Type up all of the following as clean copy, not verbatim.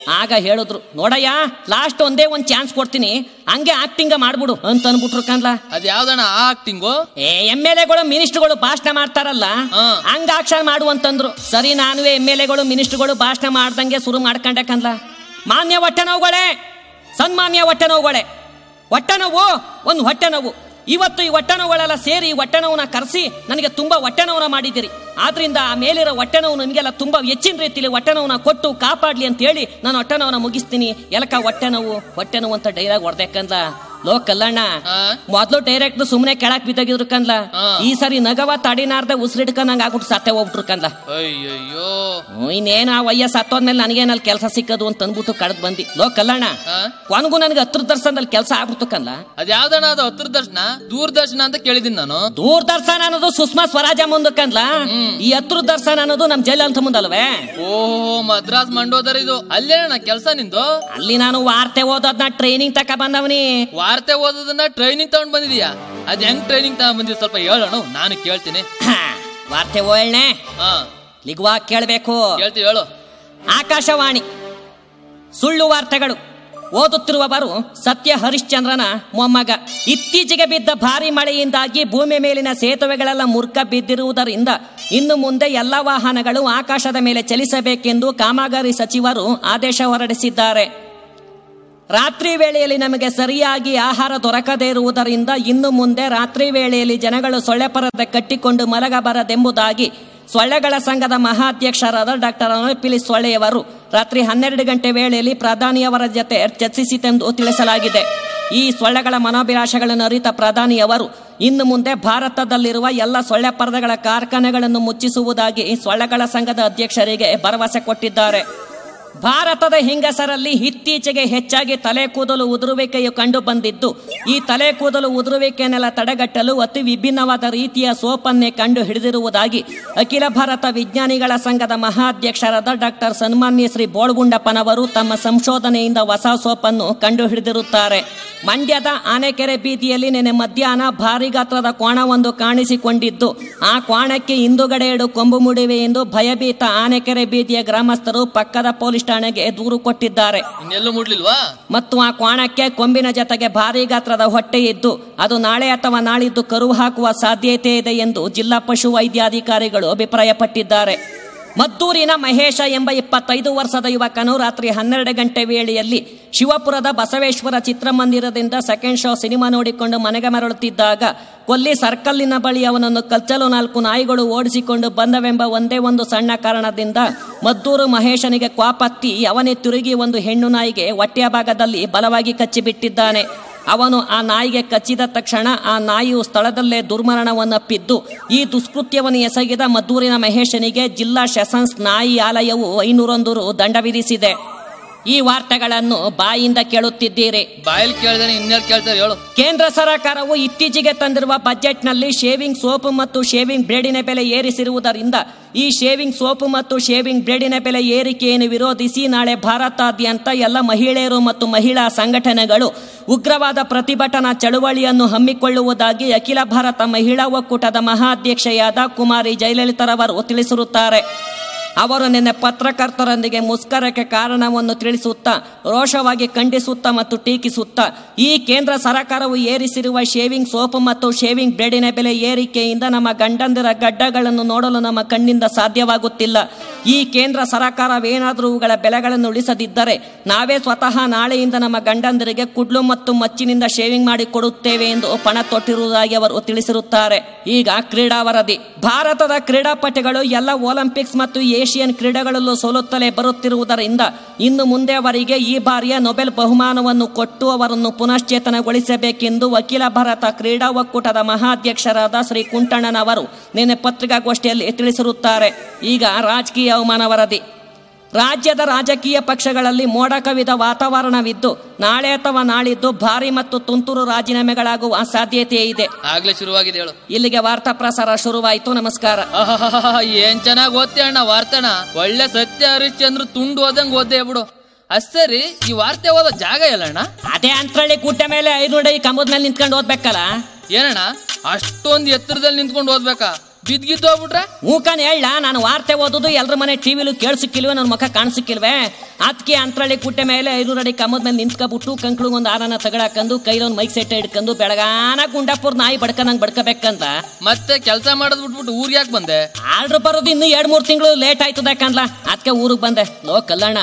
ಆಗ ಹೇಳಿದ್ರು, ನೋಡಯ್ಯ ಲಾಸ್ಟ್ ಒಂದೇ ಒಂದ್ ಚಾನ್ಸ್ ಕೊಡ್ತೀನಿ, ಹಂಗೆ ಆಕ್ಟಿಂಗ್ ಮಾಡ್ಬಿಡು ಅಂತ ಅನ್ಬಿಟ್ರು ಕನ್ಲ. ಅದ್ ಯಾವ್ದಣ್ಣ ಆ ಆಕ್ಟಿಂಗು? MLAಗಳು ಮಿನಿಸ್ಟರ್ಗಳು ಭಾಷಣ ಮಾಡ್ತಾರಲ್ಲ ಹಂಗ ಆಕ್ಷನ್ ಮಾಡು ಅಂತಂದ್ರು. ಸರಿ, ನಾನು MLAಗಳು ಮಿನಿಸ್ಟರ್ಗಳು ಭಾಷಣ ಮಾಡ್ದಂಗೆ ಶುರು ಮಾಡ್ಕೊಂಡೆ ಕನ್ಲ. ಮಾನ್ಯ ಹೊಟ್ಟೆ ನೋವುಗಳೇ, ಸನ್ಮಾನ್ಯ ಹೊಟ್ಟೆ ನೋವುಗಳೇ, ಹೊಟ್ಟೆ ನೋವು ಒಂದು ಹೊಟ್ಟೆ ನೋವು. ಇವತ್ತು ಈ ಹೊಟ್ಟೆ ನೋವುಗಳೆಲ್ಲ ಸೇರಿ ಹೊಟ್ಟೆ ನೋವನ್ನ ಕರೆಸಿ ನನಗೆ ತುಂಬಾ ಹೊಟ್ಟೆ ನೋವನ್ನ ಮಾಡಿದ್ದೀರಿ. ಆದ್ರಿಂದ ಆ ಮೇಲಿರೋ ಹೊಟ್ಟೆ ನೋವು ನಿಮಗೆಲ್ಲ ತುಂಬಾ ಹೆಚ್ಚಿನ ರೀತಿಯಲ್ಲಿ ಹೊಟ್ಟೆ ನೋವನ್ನ ಕೊಟ್ಟು ಕಾಪಾಡ್ಲಿ ಅಂತ ಹೇಳಿ ನಾನು ಹೊಟ್ಟೆ ನೋವನ್ನ ಮುಗಿಸ್ತೀನಿ. ಎಲಕ ಹೊಟ್ಟೆ ನೋವು ಅಂತ ಡೈಲಾಗ್ ಹೊಡೆದಕ್ಕಂದ. ಲೋ ಕಲ್ಲಣ್ಣ, ಮೊದ್ಲು ಡೈರೆಕ್ಟ್ ಸುಮ್ನೆ ಕೆಳಕ್ ಬಿದ್ದಾಗಿದ್ರು ಕನ್ಲ. ಈ ಸರಿ ನಗವ ತಡಿನಾರ್ದ ಉಸಿರಿಡ್ಕೊಂಡಂಗ ಆಗ್ಬಿಟ್ಟು ಸತ್ತೆ ಹೋಗ್ಬಿಟ್ರು ಕನ್ಲ. ಅಯ್ಯಯ್ಯೋ, ಇನ್ನೇನು ಆ ವಯ್ಯ ಸತ್ತೋದ್ಮೇಲೆ ನನಗೇನಲ್ಲಿ ಕೆಲಸ ಸಿಕ್ಕದು ಅಂತ ಅಂದ್ಬಿಟ್ಟು ಕಳೆದ್ ಬಂದಿ. ಲೋ ಕಲ್ಲಣ್ಣ, ಕೊನೆಗೂ ನನಗೆ 10 ದರ್ಶನದಲ್ಲಿ ಕೆಲಸ ಆಗ್ಬಿಡ್ತು ಕನ್ಲ. ಅದ್ಯಾವ್ದಣ್ಣ ಅದು 10 ದರ್ಶನ? ದೂರದರ್ಶನ ಅಂತ ಕೇಳಿದೀನಿ ನಾನು. ದೂರದರ್ಶನ ಅನ್ನೋದು ಸುಷ್ಮಾ ಸ್ವರಾಜ ಮುಂದಕ್ಕಂದ್ಲ. ಈ 10 ದರ್ಶನ ಅನ್ನೋದು ನಮ್ ಜಯಲಲಿತಾ ಮುಂದಲ್ವೇ? ಓಹೋ, ಮದ್ರಾಸ್ ಮಂಡೋದರ ಇದು. ಅಲ್ಲೇನ ಕೆಲಸ ನಿಂದು? ಅಲ್ಲಿ ನಾನು ವಾರ್ತೆ ಓದೋದ್ನ ಟ್ರೈನಿಂಗ್ ತಕ ಬಂದವನಿ. ವಾರ್ತೆ ಓದೋದನ್ನ ಟ್ರೈನಿಂಗ್ ತಗೊಂಡ್ ಬಂದಿದ್ಯಾ? ಅದ್ ಹೆಂಗ್ ಟ್ರೈನಿಂಗ್ ತಗೊಂಡ್ ಬಂದಿದ್ ಸ್ವಲ್ಪ ಹೇಳೋಣ, ನಾನು ಕೇಳ್ತೀನಿ. ವಾರ್ತೆ ಓಳ್ನೆ ಲಿಗುವಾ ಕೇಳ್ಬೇಕು. ಹೇಳ್ತೀವಿ, ಹೇಳು. ಆಕಾಶವಾಣಿ ಸುಳ್ಳು ವಾರ್ತೆಗಳು ಓದುತ್ತಿರುವವರು ಸತ್ಯ ಹರಿಶ್ಚಂದ್ರನ ಮೊಮ್ಮಗ. ಇತ್ತೀಚೆಗೆ ಬಿದ್ದ ಭಾರಿ ಮಳೆಯಿಂದಾಗಿ ಭೂಮಿ ಮೇಲಿನ ಸೇತುವೆಗಳೆಲ್ಲ ಮುರ್ಕ ಬಿದ್ದಿರುವುದರಿಂದ ಇನ್ನು ಮುಂದೆ ಎಲ್ಲ ವಾಹನಗಳು ಆಕಾಶದ ಮೇಲೆ ಚಲಿಸಬೇಕೆಂದು ಕಾಮಗಾರಿ ಸಚಿವರು ಆದೇಶ ಹೊರಡಿಸಿದ್ದಾರೆ. ರಾತ್ರಿ ವೇಳೆಯಲ್ಲಿ ನಮಗೆ ಸರಿಯಾಗಿ ಆಹಾರ ದೊರಕದೇ ಇರುವುದರಿಂದ ಇನ್ನು ಮುಂದೆ ರಾತ್ರಿ ವೇಳೆಯಲ್ಲಿ ಜನಗಳು ಸೊಳ್ಳೆ ಪರದೆ ಕಟ್ಟಿಕೊಂಡು ಮಲಗಬಾರದೆಂಬುದಾಗಿ ಸೊಳ್ಳೆಗಳ ಸಂಘದ ಮಹಾಧ್ಯಕ್ಷರಾದ ಡಾಕ್ಟರ್ ಅನುಪಿಲಿ ಸೊಳ್ಳೆಯವರು ರಾತ್ರಿ 12 ಗಂಟೆ ವೇಳೆಯಲ್ಲಿ ಪ್ರಧಾನಿಯವರ ಜೊತೆ ಚರ್ಚಿಸಿತೆಂದು ತಿಳಿಸಲಾಗಿದೆ. ಈ ಸೊಳ್ಳೆಗಳ ಮನೋಭಿಲಾಷೆಗಳನ್ನು ಅರಿತ ಪ್ರಧಾನಿಯವರು ಇನ್ನು ಮುಂದೆ ಭಾರತದಲ್ಲಿರುವ ಎಲ್ಲ ಸೊಳ್ಳೆ ಪರದೆಗಳ ಕಾರ್ಖಾನೆಗಳನ್ನು ಮುಚ್ಚಿಸುವುದಾಗಿ ಸೊಳ್ಳೆಗಳ ಸಂಘದ ಅಧ್ಯಕ್ಷರಿಗೆ ಭರವಸೆ ಕೊಟ್ಟಿದ್ದಾರೆ. ಭಾರತದ ಹೆಂಗಸರಲ್ಲಿ ಇತ್ತೀಚೆಗೆ ಹೆಚ್ಚಾಗಿ ತಲೆ ಕೂದಲು ಉದುರುವಿಕೆಯು ಕಂಡು ಬಂದಿದ್ದು, ಈ ತಲೆ ಕೂದಲು ಉದುರುವಿಕೆಯನ್ನೆಲ್ಲ ತಡೆಗಟ್ಟಲು ಅತಿ ವಿಭಿನ್ನವಾದ ರೀತಿಯ ಸೋಪನ್ನೇ ಕಂಡು ಹಿಡಿದಿರುವುದಾಗಿ ಅಖಿಲ ಭಾರತ ವಿಜ್ಞಾನಿಗಳ ಸಂಘದ ಮಹಾಧ್ಯಕ್ಷರಾದ ಡಾಕ್ಟರ್ ಸನ್ಮಾನ್ಯ ಶ್ರೀ ಬೋಳ್ಗುಂಡಪ್ಪನವರು ತಮ್ಮ ಸಂಶೋಧನೆಯಿಂದ ಹೊಸ ಸೋಪನ್ನು ಕಂಡು ಹಿಡಿದಿರುತ್ತಾರೆ. ಮಂಡ್ಯದ ಆನೆಕೆರೆ ಬೀದಿಯಲ್ಲಿ ನಿನ್ನೆ ಮಧ್ಯಾಹ್ನ ಭಾರಿ ಗಾತ್ರದ ಕೋಣವೊಂದು ಕಾಣಿಸಿಕೊಂಡಿದ್ದು, ಆ ಕೋಣಕ್ಕೆ ಹಿಂದುಗಡೆ 2 ಕೊಂಬು ಮೂಡಿವೆ ಎಂದು ಭಯಭೀತ ಆನೆಕೆರೆ ಬೀದಿಯ ಗ್ರಾಮಸ್ಥರು ಪಕ್ಕದ ಪೊಲೀಸ್ ಠಾಣೆಗೆ ದೂರು ಕೊಟ್ಟಿದ್ದಾರೆ. ಮತ್ತು ಆ ಕೋಣಕ್ಕೆ ಕೊಂಬಿನ ಜೊತೆಗೆ ಭಾರಿ ಗಾತ್ರದ ಹೊಟ್ಟೆ ಇದ್ದು ಅದು ನಾಳೆ ಅಥವಾ ನಾಳಿದ್ದು ಕರು ಹಾಕುವ ಸಾಧ್ಯತೆ ಇದೆ ಎಂದು ಜಿಲ್ಲಾ ಪಶು ವೈದ್ಯಾಧಿಕಾರಿಗಳು ಅಭಿಪ್ರಾಯಪಟ್ಟಿದ್ದಾರೆ. ಮದ್ದೂರಿನ ಮಹೇಶ ಎಂಬ 25 ವರ್ಷದ ಯುವಕನು ರಾತ್ರಿ 12 ಗಂಟೆ ವೇಳೆಯಲ್ಲಿ ಶಿವಪುರದ ಬಸವೇಶ್ವರ ಚಿತ್ರಮಂದಿರದಿಂದ ಸೆಕೆಂಡ್ ಶೋ ಸಿನಿಮಾ ನೋಡಿಕೊಂಡು ಮನೆಗೆ ಮರಳುತ್ತಿದ್ದಾಗ ಕೊಲ್ಲಿ ಸರ್ಕಲ್ಲಿನ ಬಳಿ ಅವನನ್ನು ಕಚ್ಚಲು 4 ನಾಯಿಗಳು ಓಡಿಸಿಕೊಂಡು ಬಂದವೆಂಬ ಒಂದೇ ಒಂದು ಸಣ್ಣ ಕಾರಣದಿಂದ ಮದ್ದೂರು ಮಹೇಶನಿಗೆ ಕ್ವಾಪತ್ತಿ ಅವನೇ ತಿರುಗಿ ಒಂದು ಹೆಣ್ಣು ನಾಯಿಗೆ ಹೊಟ್ಟೆಯ ಭಾಗದಲ್ಲಿ ಬಲವಾಗಿ ಕಚ್ಚಿಬಿಟ್ಟಿದ್ದಾನೆ. ಅವನು ಆ ನಾಯಿಗೆ ಕಚ್ಚಿದ ತಕ್ಷಣ ಆ ನಾಯಿಯು ಸ್ಥಳದಲ್ಲೇ ದುರ್ಮರಣವನ್ನಪ್ಪಿದ್ದು, ಈ ದುಷ್ಕೃತ್ಯವನ್ನು ಎಸಗಿದ ಮದ್ದೂರಿನ ಮಹೇಶನಿಗೆ ಜಿಲ್ಲಾ ಸೆಷನ್ಸ್ ನ್ಯಾಯಾಲಯವು 501 ರು ದಂಡ ವಿಧಿಸಿದೆ. ಈ ವಾರ್ತೆಗಳನ್ನು ಬಾಯಿಂದ ಕೇಳುತ್ತಿದ್ದೀರಿ. ಬಾಯಲ್ಲಿ ಕೇಳಿದ್ರೆ ಇನ್ನೆಲ್ಲಿ ಕೇಳ್ತಾರೆ ಹೇಳು. ಕೇಂದ್ರ ಸರ್ಕಾರವು ಇತ್ತೀಚೆಗೆ ತಂದಿರುವ ಬಜೆಟ್ನಲ್ಲಿ ಶೇವಿಂಗ್ ಸೋಪ್ ಮತ್ತು ಶೇವಿಂಗ್ ಬ್ಲೇಡಿನ ಬೆಲೆ ಏರಿಸಿರುವುದರಿಂದ ಈ ಶೇವಿಂಗ್ ಸೋಪ್ ಮತ್ತು ಶೇವಿಂಗ್ ಬ್ಲೇಡಿನ ಬೆಲೆ ಏರಿಕೆಯನ್ನು ವಿರೋಧಿಸಿ ನಾಳೆ ಭಾರತಾದ್ಯಂತ ಎಲ್ಲ ಮಹಿಳೆಯರು ಮತ್ತು ಮಹಿಳಾ ಸಂಘಟನೆಗಳು ಉಗ್ರವಾದ ಪ್ರತಿಭಟನಾ ಚಳುವಳಿಯನ್ನು ಹಮ್ಮಿಕೊಳ್ಳುವುದಾಗಿ ಅಖಿಲ ಭಾರತ ಮಹಿಳಾ ಒಕ್ಕೂಟದ ಮಹಾಧ್ಯಕ್ಷೆಯಾದ ಕುಮಾರಿ ಜಯಲಲಿತಾರವರು ತಿಳಿಸಿರುತ್ತಾರೆ. ಅವರು ನಿನ್ನೆ ಪತ್ರಕರ್ತರೊಂದಿಗೆ ಮುಷ್ಕರಕ್ಕೆ ಕಾರಣವನ್ನು ತಿಳಿಸುತ್ತಾ ರೋಷವಾಗಿ ಖಂಡಿಸುತ್ತಾ ಮತ್ತು ಟೀಕಿಸುತ್ತಾ ಈ ಕೇಂದ್ರ ಸರ್ಕಾರವು ಏರಿಸಿರುವ ಶೇವಿಂಗ್ ಸೋಪ್ ಮತ್ತು ಶೇವಿಂಗ್ ಬ್ಲೇಡಿನ ಬೆಲೆ ಏರಿಕೆಯಿಂದ ನಮ್ಮ ಗಂಡಂದಿರ ಗಡ್ಡಗಳನ್ನು ನೋಡಲು ನಮ್ಮ ಕಣ್ಣಿಂದ ಸಾಧ್ಯವಾಗುತ್ತಿಲ್ಲ. ಈ ಕೇಂದ್ರ ಸರ್ಕಾರವೇನಾದರೂ ಇವುಗಳ ಬೆಲೆಗಳನ್ನು ಉಳಿಸದಿದ್ದರೆ ನಾವೇ ಸ್ವತಃ ನಾಳೆಯಿಂದ ನಮ್ಮ ಗಂಡಂದಿರಿಗೆ ಕುಡ್ಲು ಮತ್ತು ಮಚ್ಚಿನಿಂದ ಶೇವಿಂಗ್ ಮಾಡಿ ಕೊಡುತ್ತೇವೆ ಎಂದು ಪಣ ತೊಟ್ಟಿರುವುದಾಗಿ ಅವರು ತಿಳಿಸಿರುತ್ತಾರೆ. ಈಗ ಕ್ರೀಡಾ ವರದಿ. ಭಾರತದ ಕ್ರೀಡಾಪಟುಗಳು ಎಲ್ಲ ಒಲಿಂಪಿಕ್ಸ್ ಮತ್ತು ಏಷಿಯನ್ ಕ್ರೀಡೆಗಳಲ್ಲೂ ಸೋಲುತ್ತಲೇ ಬರುತ್ತಿರುವುದರಿಂದ ಇನ್ನು ಮುಂದೆ ಅವರಿಗೆ ಈ ಬಾರಿಯ ನೊಬೆಲ್ ಬಹುಮಾನವನ್ನು ಕೊಟ್ಟು ಅವರನ್ನು ಪುನಶ್ಚೇತನಗೊಳಿಸಬೇಕೆಂದು ಅಖಿಲ ಭಾರತ ಕ್ರೀಡಾ ಒಕ್ಕೂಟದ ಮಹಾಧ್ಯಕ್ಷರಾದ ಶ್ರೀ ಕುಂಟಣ್ಣನವರು ನಿನ್ನೆ ಪತ್ರಿಕಾಗೋಷ್ಠಿಯಲ್ಲಿ ತಿಳಿಸಿರುತ್ತಾರೆ. ಈಗ ರಾಜಕೀಯ ಹವಾಮಾನ ವರದಿ. ರಾಜ್ಯದ ರಾಜಕೀಯ ಪಕ್ಷಗಳಲ್ಲಿ ಮೋಡ ಕವಿದ ವಾತಾವರಣವಿದ್ದು ನಾಳೆ ಅಥವಾ ನಾಳಿದ್ದು ಭಾರಿ ಮತ್ತು ತುಂತುರು ರಾಜೀನಾಮೆಗಳಾಗುವ ಸಾಧ್ಯತೆ ಇದೆ. ಆಗ್ಲೇ ಶುರುವಾಗಿದೆ ಹೇಳು. ಇಲ್ಲಿಗೆ ವಾರ್ತಾ ಪ್ರಸಾರ ಶುರುವಾಯಿತು. ನಮಸ್ಕಾರ. ಏನ್ ಚೆನ್ನಾಗಿ ಓದ್ತೆ ಅಣ್ಣ ವಾರ್ತೆನ. ಒಳ್ಳೆ ಸತ್ಯ ಹರಿಶ್ಚಂದ್ರ ತುಂಡು ಓದಂಗ್ ಓದ್ದೆ ಬಿಡು. ಅಷ್ಟರಿ, ಈ ವಾರ್ತೆ ಓದೋ ಜಾಗ ಇಲ್ಲ ಅಣ್ಣ? ಅದೇ ಅಂತರಳ್ಳಿ ಕುಟ್ಟೆ ಮೇಲೆ 500 ಅಡಿ ಕಂಬದ ಮೇಲೆ ನಿಂತ್ಕೊಂಡು ಓದ್ಬೇಕಲ್ಲ. ಏನಣ್ಣ ಅಷ್ಟೊಂದು ಎತ್ತರದಲ್ಲಿ ನಿಂತ್ಕೊಂಡು ಓದ್ಬೇಕಾ? ಬಿದ್ಗಿದ್ದು ಹೋಗ್ಬಿಟ್ರೆ ಮೂಕನ್ ಹೇಳ ನಾನು ವಾರ್ತೆ ಓದೋದು ಎಲ್ರ ಮನೆ ಟಿವಿಲು ಕೇಳಿಸಿಕ್ಕಿಲ್ವೇ ನನ್ನ ಮುಖ ಕಾಣಿಸಿಕ್ಕಿಲ್ವೇ ಅದಕ್ಕೆ ಅಂತರಳ್ಳಿ ಕುಟ್ಟೆ ಮೇಲೆ 500 ಅಡಿ ಕಮ್ಮದ ಮೇಲೆ ನಿಂತ್ಕೊಬಿಟ್ಟು ಕಂಕ್ಳಿಗೆ ಒಂದು ಆರನ ತಗೊಳಕಂದು ಕೈಲೊಂದು ಮೈಕ್ ಸೆಟ್ ಹಿಡ್ಕೊಂಡು ಬೆಳಗಾನ ಗುಂಡಾಪುರ್ ನಾಯಿ ಬಡ್ಕಂಗ್ ಬಡ್ಕಬೇಕಂತ ಮತ್ತೆ ಕೆಲಸ ಮಾಡೋದ್ ಬಿಟ್ಬಿಟ್ಟು ಊರಿಗೆ ಯಾಕೆ ಬಂದೆ? ಆರ್ಡ್ರ್ ಬರೋದು ಇನ್ನು 2-3 ತಿಂಗಳು ಲೇಟ್ ಆಯ್ತದಕ್ಕಂದ್ಲ ಅದಕ್ಕೆ ಊರಿಗೆ ಬಂದೆ. ಲೋ ಕಲ್ಲಣ್ಣ,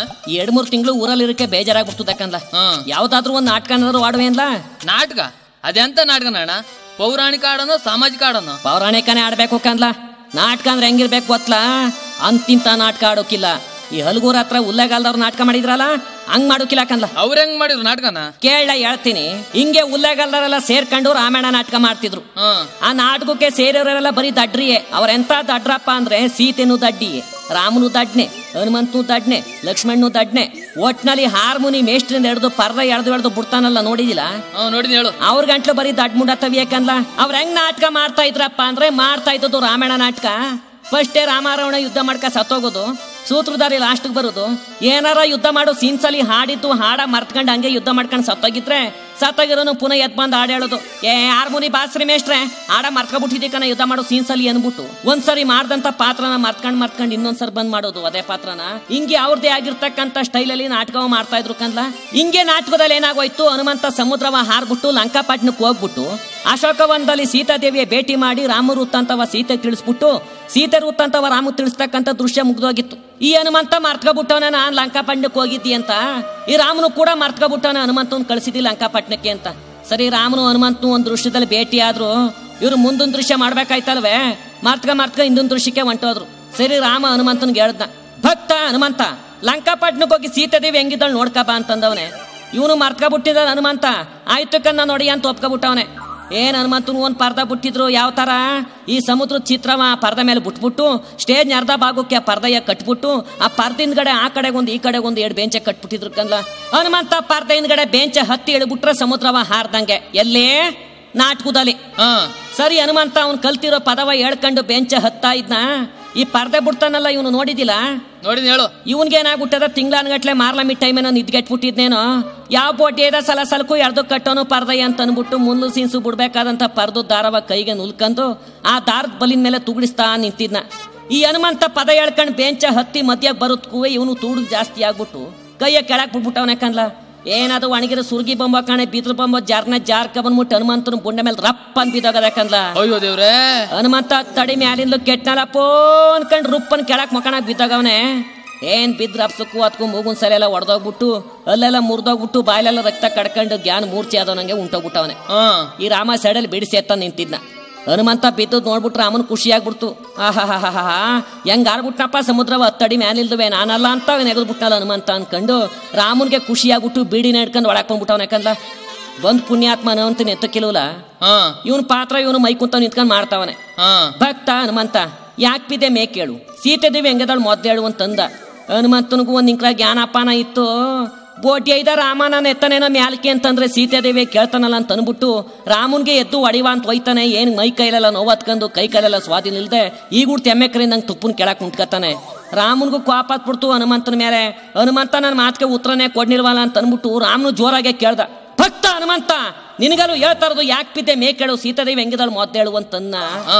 2-3 ತಿಂಗಳು ಊರಲ್ಲಿ ಇರಕ್ಕೆ ಬೇಜಾರಾಗ್ಬಿಡ್ತದಕ್ಕಂದ್ಲ. ಯಾವ್ದಾದ್ರು ಒಂದು ನಾಟಕ ಏನಾದ್ರು ಆಡುವೆ ಅನ್ಲ? ನಾಟಕ? ಅದೆಂತ ನಾಟಕ ಅಣ್ಣ? ಪೌರಾಣಿಕ ಆಡೋಣ ಸಾಮಾಜಿಕ ಆಡೋಣ? ಪೌರಾಣಿಕನೇ ಆಡ್ಬೇಕು ಕಂದ್ಲ. ನಾಟಕ ಅಂದ್ರೆ ಹೆಂಗಿರ್ಬೇಕು ಗೊತ್ತಲ್ಲ, ಅಂತಿಂತ ನಾಟಕ ಆಡೋಕಿಲ್ಲ. ಈ ಹಲಗೂರ ಹತ್ರ ಉಲ್ಲೆಗಾಲದವ್ರು ನಾಟಕ ಮಾಡಿದ್ರಲ್ಲ ಹಂಗ್ ಮಾಡೋಕಿಲ್ಲ ಕಂದ್ಲ. ಅವ್ರ ಹೆಂಗ್ ಮಾಡಿದ್ರು ನಾಟಕನ? ಕೇಳ ಹೇಳ್ತೀನಿ. ಹಿಂಗೆ ಉಲ್ಲೆಗಾಲದವರೆಲ್ಲ ಸೇರ್ಕೊಂಡು ರಾಮಾಯಣ ನಾಟಕ ಮಾಡ್ತಿದ್ರು. ಆ ನಾಟಕಕ್ಕೆ ಸೇರಿಯವರೆಲ್ಲ ಬರೀ ದಡ್ರಿಯೇ. ಅವ್ರೆಂತ ದಡ್ರಪ್ಪ ಅಂದ್ರೆ ಸೀತೆನು ದಡ್ಡಿಯೇ, ರಾಮನು ದಡ್ನೆ, ಹನುಮಂತನು ದಡ್ನೆ, ಲಕ್ಷ್ಮಣನು ದಡ್ನೆ. ಒಟ್ನಲ್ಲಿ ಹಾರ್ಮೋನಿ ಮೇಷ್ಟ್ರಿಂದ ಹಿಡಿದು ಪರ್ದ ಎಳ್ದು ಬಿಡ್ತಾನಲ್ಲ, ನೋಡಿದಿಲ್ಲ? ನೋಡಿದ್ ಹೇಳು. ಅವ್ರ ಗಂಟ್ಲು ಬರೀ ದಡ್ ಮುಂಡ ತವಿಯಕಂದ್ಲ. ಅವ್ರ ಹೆಂಗ್ ನಾಟಕ ಮಾಡ್ತಾ ಇದ್ರಪ್ಪ ಅಂದ್ರೆ ಮಾಡ್ತಾ ಇದ್ದದ್ದು ರಾಮಾಯಣ ನಾಟಕ. ಫಸ್ಟೇ ರಾಮಾರಾವಣ ಯುದ್ಧ ಮಾಡ್ಕ ಸತ್ತೋಗೋದು, ಸೂತ್ರಧಾರಿ ಲಾಸ್ಟ್ಗೆ ಬರೋದು. ಏನಾರ ಯುದ್ಧ ಮಾಡೋ ಸೀನ್ಸಲ್ಲಿ ಹಾಡಿದ್ದು ಹಾಡ ಮರ್ತ್ಕೊಂಡು ಹಂಗೆ ಯುದ್ಧ ಮಾಡ್ಕೊಂಡು ಸತ್ತೋಗಿರೋನು ಪುನಃ ಎದ್ ಬಂದು ಹಾಡು ಹೇಳೋದು, ಹಾರ್ಮೋನಿ ಬಾಸ್ರಿ ಮೇಷ್ಟ್ರೆ ಹಾಡ ಮರ್ತ್ಕೊಬಿಟ್ಟಿದ್ದಕ್ಕನ ಯುದ್ಧ ಮಾಡೋ ಸೀನ್ಸಲ್ಲಿ ಅನ್ಬಿಟ್ಟು ಒಂದ್ಸರಿ ಮಾಡ್ದಂತ ಪಾತ್ರನ ಮರ್ತ್ಕೊಂಡ್ ಇನ್ನೊಂದ್ಸರಿ ಬಂದ್ ಮಾಡೋದು ಅದೇ ಪಾತ್ರನ. ಹಿಂಗೆ ಅವ್ರದೇ ಆಗಿರ್ತಕ್ಕಂಥ ಸ್ಟೈಲಲ್ಲಿ ನಾಟಕ ಮಾಡ್ತಾ ಇದ್ರು ಕಂದ್ಲ. ಹಿಂಗೆ ನಾಟಕದಲ್ಲಿ ಏನಾಗೋಯ್ತು, ಹನುಮಂತ ಸಮುದ್ರವ ಹಾರ್ಬಿಟ್ಟು ಲಂಕಾಪಟ್ಟಣಕ್ಕೆ ಹೋಗ್ಬಿಟ್ಟು ಅಶೋಕವನದಲ್ಲಿ ಸೀತಾದೇವಿಯ ಭೇಟಿ ಮಾಡಿ ರಾಮ ವೃತ್ತಾಂತವ ಸೀತೆ ತಿಳಿಸ್ಬಿಟ್ಟು ಸೀತೆ ವೃತ್ತಾಂತವ ರಾಮ ತಿಳಿಸ್ತಕ್ಕಂಥ ದೃಶ್ಯ ಮುಗ್ದೋಗಿತ್ತು. ಈ ಹನುಮಂತ ಮರ್ತ್ಕೊಬಿಟ್ಟವನ ನಾನ್ ಲಂಕಾಪಟ್ಟಣಕ್ಕೆ ಹೋಗಿದ್ದಿ ಅಂತ. ಈ ರಾಮನು ಕೂಡ ಮರ್ತ್ಕೊಬಿಟ್ಟವನ ಹನುಮಂತನ್ ಕಳಿಸಿದಿ ಲಂಕಾಪಟ್ಟಣಕ್ಕೆ ಅಂತ. ಸರಿ, ರಾಮನು ಹನುಮಂತನು ಒಂದ್ ದೃಶ್ಯದಲ್ಲಿ ಭೇಟಿ ಆದ್ರು. ಇವ್ರು ಮುಂದೊಂದ್ ದೃಶ್ಯ ಮಾಡ್ಬೇಕಾಯ್ತಲ್ವೇ, ಮರ್ತ್ಕ ಇನ್ನೊಂದ್ ದೃಶ್ಯಕ್ಕೆ ಹೊಂಟೋದ್ರು. ಸರಿ, ರಾಮ ಹನುಮಂತನ್ಗೆ ಹೇಳ್ದ, ಭಕ್ತ ಹನುಮಂತ ಲಂಕಾಪಟ್ಟಣಕ್ಕೆ ಹೋಗಿ ಸೀತಾದೇವಿ ಹೆಂಗಿದ್ದಳು ನೋಡ್ಕಬಾ ಅಂತಂದವನೆ. ಇವನು ಮರ್ತ್ಕೊಬಿಟ್ಟಿದ ಹನುಮಂತ. ಆಯ್ತು ಕನ್ನ ನೋಡಿ ಅಂತ ಒಪ್ಕೊಬಿಟ್ಟವನೆ. ಏನ್ ಹನುಮಂತನು ಒಂದ್ ಪರ್ದ ಬಿಟ್ಟಿದ್ರು, ಯಾವ ತರ ಈ ಸಮುದ್ರ ಚಿತ್ರವ ಪರ್ದ ಮೇಲೆ ಬಿಟ್ಬಿಟ್ಟು ಸ್ಟೇಜ್ ಅರ್ಧ ಭಾಗಕ್ಕೆ ಆ ಪರ್ದೆಯ ಕಟ್ಬಿಟ್ಟು ಆ ಪರ್ದ ಹಿಂದ್ಗಡೆ ಆ ಕಡೆಗೊಂದು ಈ ಕಡೆಗೊಂದು 2 ಬೆಂಚ ಕಟ್ಬಿಟ್ಟಿದ್ರು ಕಂದ್ಲ. ಹನುಮಂತ ಪರ್ದ ಹಿಂದ್ಗಡೆ ಬೆಂಚ ಹತ್ತಿ ಇಳ್ಬಿಟ್ರೆ ಸಮುದ್ರವ ಹಾರ್ದಂಗೆ. ಎಲ್ಲೇ ನಾಟಕದಲ್ಲಿ. ಸರಿ, ಹನುಮಂತ ಅವ್ನು ಕಲ್ತಿರೋ ಪದವ ಹೇಳ್ಕೊಂಡು ಬೆಂಚ ಹತ್ತಾ ಇದ್ನ. ಈ ಪರ್ದೆ ಬಿಡ್ತಾನಲ್ಲ ಇವನು, ನೋಡಿದಿಲ್ಲ? ನೋಡಿದ್ ಹೇಳು. ಇವನ್ಗೆ ಏನಾಗ್ಬಿಟ್ಟದ, ತಿಂಗ್ಳಾನ್ಗಟ್ಲೆ ಮಾರ್ಲಮಿ ಟೈಮೇನೋ ನಿದ್ಗೆಟ್ಬಿಟ್ಟಿದ್ನೇನೋ. ಯಾವ ಬೋಟಿಯದ ಸಲಸಲಕ್ಕೂ ಎಳ್ದು ಕಟ್ಟೋನು ಪರ್ದಯ್ಯ ಅಂತ ಅನ್ಬಿಟ್ಟು ಮುಂದು ಸೀನ್ಸು ಬಿಡ್ಬೇಕಾದಂತ ಪರ್ದು ದಾರವ ಕೈಗೆ ನುಲ್ಕಂದು ಆ ದಾರದ ಬಲಿನ ಮೇಲೆ ತುಗುಡಿಸ್ತಾ ನಿಂತಿದ್ನ. ಈ ಹನುಮಂತ ಪದ ಹೇಳ್ಕೊಂಡ್ ಬೆಂಚ ಹತ್ತಿ ಮಧ್ಯಾಗ ಬರುತ್ತೂ ಇವನು ತೂಡು ಜಾಸ್ತಿ ಆಗ್ಬಿಟ್ಟು ಕೈಯ ಕೆಳಕ್ ಬಿಟ್ಬಿಟ್ಟವನ ಕಂದ್ಲ. ಏನದು ಒಣಗಿರೋ ಸುರ್ಗಿ ಬೊಂಬ ಕಾಣೆ ಬಿದ್ರ ಬೊಂಬ ಜಾರ್ಕ ಬಂದ್ಬಿಟ್ಟು ಹನುಮಂತನ ಬುಂಡೆ ಮೇಲೆ ರಪ್ಪ ಅಂತ ಬಿದ್ದೋಗದಕ್ಕಂದ್ಲ. ಅಯ್ಯೋ ದೇವ್ರೆ! ಹನುಮಂತ ತಡಿ ಮ್ಯಾಲಿಂದ ಕೆಟ್ನಲ್ಲಪ್ಪೋ ಅನ್ಕೊಂಡ್ ರುಪ್ಪನ್ ಕೆಳಕ್ ಮಕಣಕ್ ಬಿದ್ದೋಗವನೆ. ಏನ್ ಬಿದ್ರ ಅಪ್ಸಕ್ಕೂ ಅದಕ್ಕೂ ಮೂಗುನ್ ಸರಿ ಎಲ್ಲ ಒಡೆದೋಗ್ಬಿಟ್ಟು ಅಲ್ಲೆಲ್ಲ ಮುರಿದೋಗ್ಬಿಟ್ಟು ಬಾಯಲೆಲ್ಲ ರಕ್ತ ಕಡ್ಕೊಂಡು ಜ್ಞಾನ ಮೂರ್ಛೆ ಆದವನಂಗೆ ಉಂಟೋಗ್ಬಿಟ್ಟವನೆ. ಈ ರಾಮ ಸೈಡಲ್ಲಿ ಬಿಡಿಸಿ ಎತ್ತ ನಿಂತಿದ್ನ. ಹನುಮಂತ ಬಿದ್ದು ನೋಡ್ಬಿಟ್ರೆ ರಾಮನ್ ಖುಷಿ ಆಗ್ಬಿಡ್ತು. ಆಹಾ ಹೆಂಗ್ ಆಡ್ಬಿಟ್ನಪ್ಪ ಸಮುದ್ರವ 10 ಅಡಿ ಮ್ಯಾಲಿಲ್ದುವೆ, ನಾನಲ್ಲ ಅಂತ ನೆಗೆದ್ಬಿಟ್ನಲ್ಲ ಹನುಮಂತ ಅನ್ಕೊಂಡು ರಾಮನ್ಗೆ ಖುಷಿ ಆಗ್ಬಿಟ್ಟು ಬೀಡಿನ ಹಿಡ್ಕೊಂಡು ಒಳಕ್ ಬಂದ್ಬಿಟ್ಟವನ. ಯಾಕಂದ್ರ ಬಂದ್ ಪುಣ್ಯಾತ್ಮ ಹನುಮಂತನ ಎತ್ತಕ್ಕಿಲ್ವಲ್ಲ, ಇವನ್ ಪಾತ್ರ ಇವನು ಮೈ ಕುಂತ ನಿಂತ್ಕೊಂಡ್ ಮಾಡ್ತಾವನೆ. ಭಕ್ತ ಹನುಮಂತ ಯಾಕೆ ಬಿದ್ದೆ ಮೇ ಕೇಳು, ಸೀತೆದೇವಿ ಹೆಂಗದಳು ಮೊದ್ಲೇಳು ಅಂತಂದ. ಹನುಮಂತನಿಗೂ ಒಂದ್ ನಿಂಕ್ಳ ಜ್ಞಾನಪಾನ ಇತ್ತು. ಬೋಟಿ ಐದ ರಾಮ ನಾನು ಎತ್ತನೇನೋ ಮ್ಯಾಲ್ಕೆ ಅಂತಂದ್ರೆ ಸೀತಾದೇವಿ ಕೇಳ್ತಾನಲ್ಲ ಅಂತ ಅನ್ಬಿಟ್ಟು ರಾಮನ್ಗೆ ಎದ್ದು ಹೊಡಿವ ಅಂತ ಹೋಯ್ತಾನೆ. ಏನ್ ಮೈ ಕೈಲೆಲ್ಲ ನೋವತ್ಕೊಂಡು ಕೈ ಕೈಲೆಲ್ಲ ಸ್ವಾಧೀನ ಇಲ್ದೆ ಈಗೂಡ್ ತೆಮ್ಮೆಕರಿಂದ ನಂಗೆ ತುಪ್ಪನ್ ಕೆಳಕ್ ಕುಂಟ್ಕತಾನೆ. ರಾಮನ್ಗೂ ಕೋಪ ಹತ್ಬಿಡ್ತು ಹನುಮಂತನ ಮೇಲೆ. ಹನುಮಂತ ನನ್ನ ಮಾತಿಗೆ ಉತ್ತರನೇ ಕೊಡ್ನಿಲ್ವಲ್ಲ ಅಂತ ಅನ್ಬಿಟ್ಟು ರಾಮನು ಜೋರಾಗೆ ಕೇಳ್ದ, ಭಕ್ತ ಹನುಮಂತ ನಿನಗಲು ಹೇಳ್ತಾ ಇರೋದು ಯಾಕೆ ಬಿದ್ದೆ ಮೇ ಕೇಳು, ಸೀತಾದೇವಿ ಹೆಂಗಿದಳು ಮೊದ್ದೇಳು ಅಂತನ್ನ.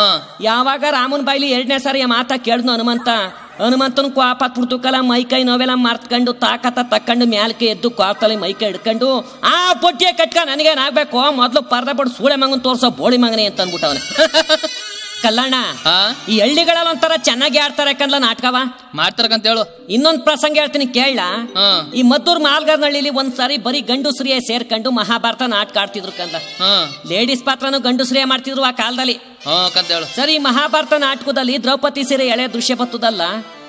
ಯಾವಾಗ ರಾಮನ್ ಬಾಯ್ಲಿ 2ನೇ ಸಾರಿ ಮಾತಾ ಕೇಳ್ದು ಹನುಮಂತನ ಕೋಪ ಹತ್ಬಿಡ್ತುಕಲ್ಲ, ಮೈ ಕೈ ನೋವೆಲ್ಲ ಮರ್ತ್ಕೊಂಡು ತಾಕತ್ತ ತಕ್ಕೊಂಡು ಮ್ಯಾಲ್ಕೆ ಎದ್ದು ಕೋಪದಲ್ಲಿ ಮೈ ಕೈ ಹಿಡ್ಕೊಂಡು ಆ ಪೊಟ್ಟಿಯ ಕಟ್ಕ ನನಗೇನಾಗ್ಬೇಕು, ಮೊದ್ಲು ಪರ್ದ ಬಡ್ ಸೂಳೆ ಮಗನ್ ತೋರ್ಸೋ ಬೋಳಿ ಮಗನೇ ಅಂತ ಅನ್ಬಿಟ್ಟವನೆ. ಕಲ್ಲಣ್ಣ, ಈ ಹಳ್ಳಿಗಳಲ್ಲಿ ಒಂಥರ ಚೆನ್ನಾಗಿ ಆಡ್ತಾರೆ ಯಾಕಂದ್ಲ ನಾಟಕವ ಮಾಡ್ತಾರಂತ ಹೇಳು. ಇನ್ನೊಂದ್ ಪ್ರಸಂಗ ಹೇಳ್ತೀನಿ ಕೇಳ. ಈ ಮದ್ದೂರ್ ಮಾಲ್ಗಾರ್ನಹಳ್ಳಿಲಿ ಒಂದ್ಸಾರಿ ಬರೀ ಗಂಡುಸ್ರಿಯೇ ಸೇರ್ಕೊಂಡು ಮಹಾಭಾರತ ನಾಟಕ ಆಡ್ತಿದ್ರು ಕಂದ. ಲೇಡೀಸ್ ಪಾತ್ರನು ಗಂಡುಸ್ರಿಯೇ ಮಾಡ್ತಿದ್ರು ಆ ಕಾಲದಲ್ಲಿ. ಸರಿ, ಮಹಾಭಾರತ ನಾಟಕದಲ್ಲಿ ದ್ರೌಪದಿ ಸೀರೆ ಎಳೆ ದೃಶ್ಯ ಬರ್ತದಲ್ಲ,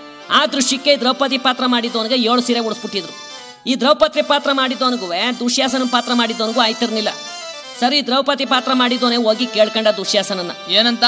ಆ ದೃಶ್ಯಕ್ಕೆ ದ್ರೌಪದಿ ಪಾತ್ರ ಮಾಡಿದವನಿಗೆ 7 ಸೀರೆ ಉಡಿಸ್ಬಿಟ್ಟಿದ್ರು. ಈ ದ್ರೌಪದಿ ಪಾತ್ರ ಮಾಡಿದವನಿಗೂ ದುಶ್ಯಾಸನ ಪಾತ್ರ ಮಾಡಿದವನಿಗೂ ಆಯ್ತಿರ್ಲಿಲ್ಲ. ಸರಿ, ದ್ರೌಪದಿ ಪಾತ್ರ ಮಾಡಿದವನೇ ಹೋಗಿ ಕೇಳ್ಕೊಂಡ ದುಶ್ಯಾಸನನ್ನ. ಏನಂತ?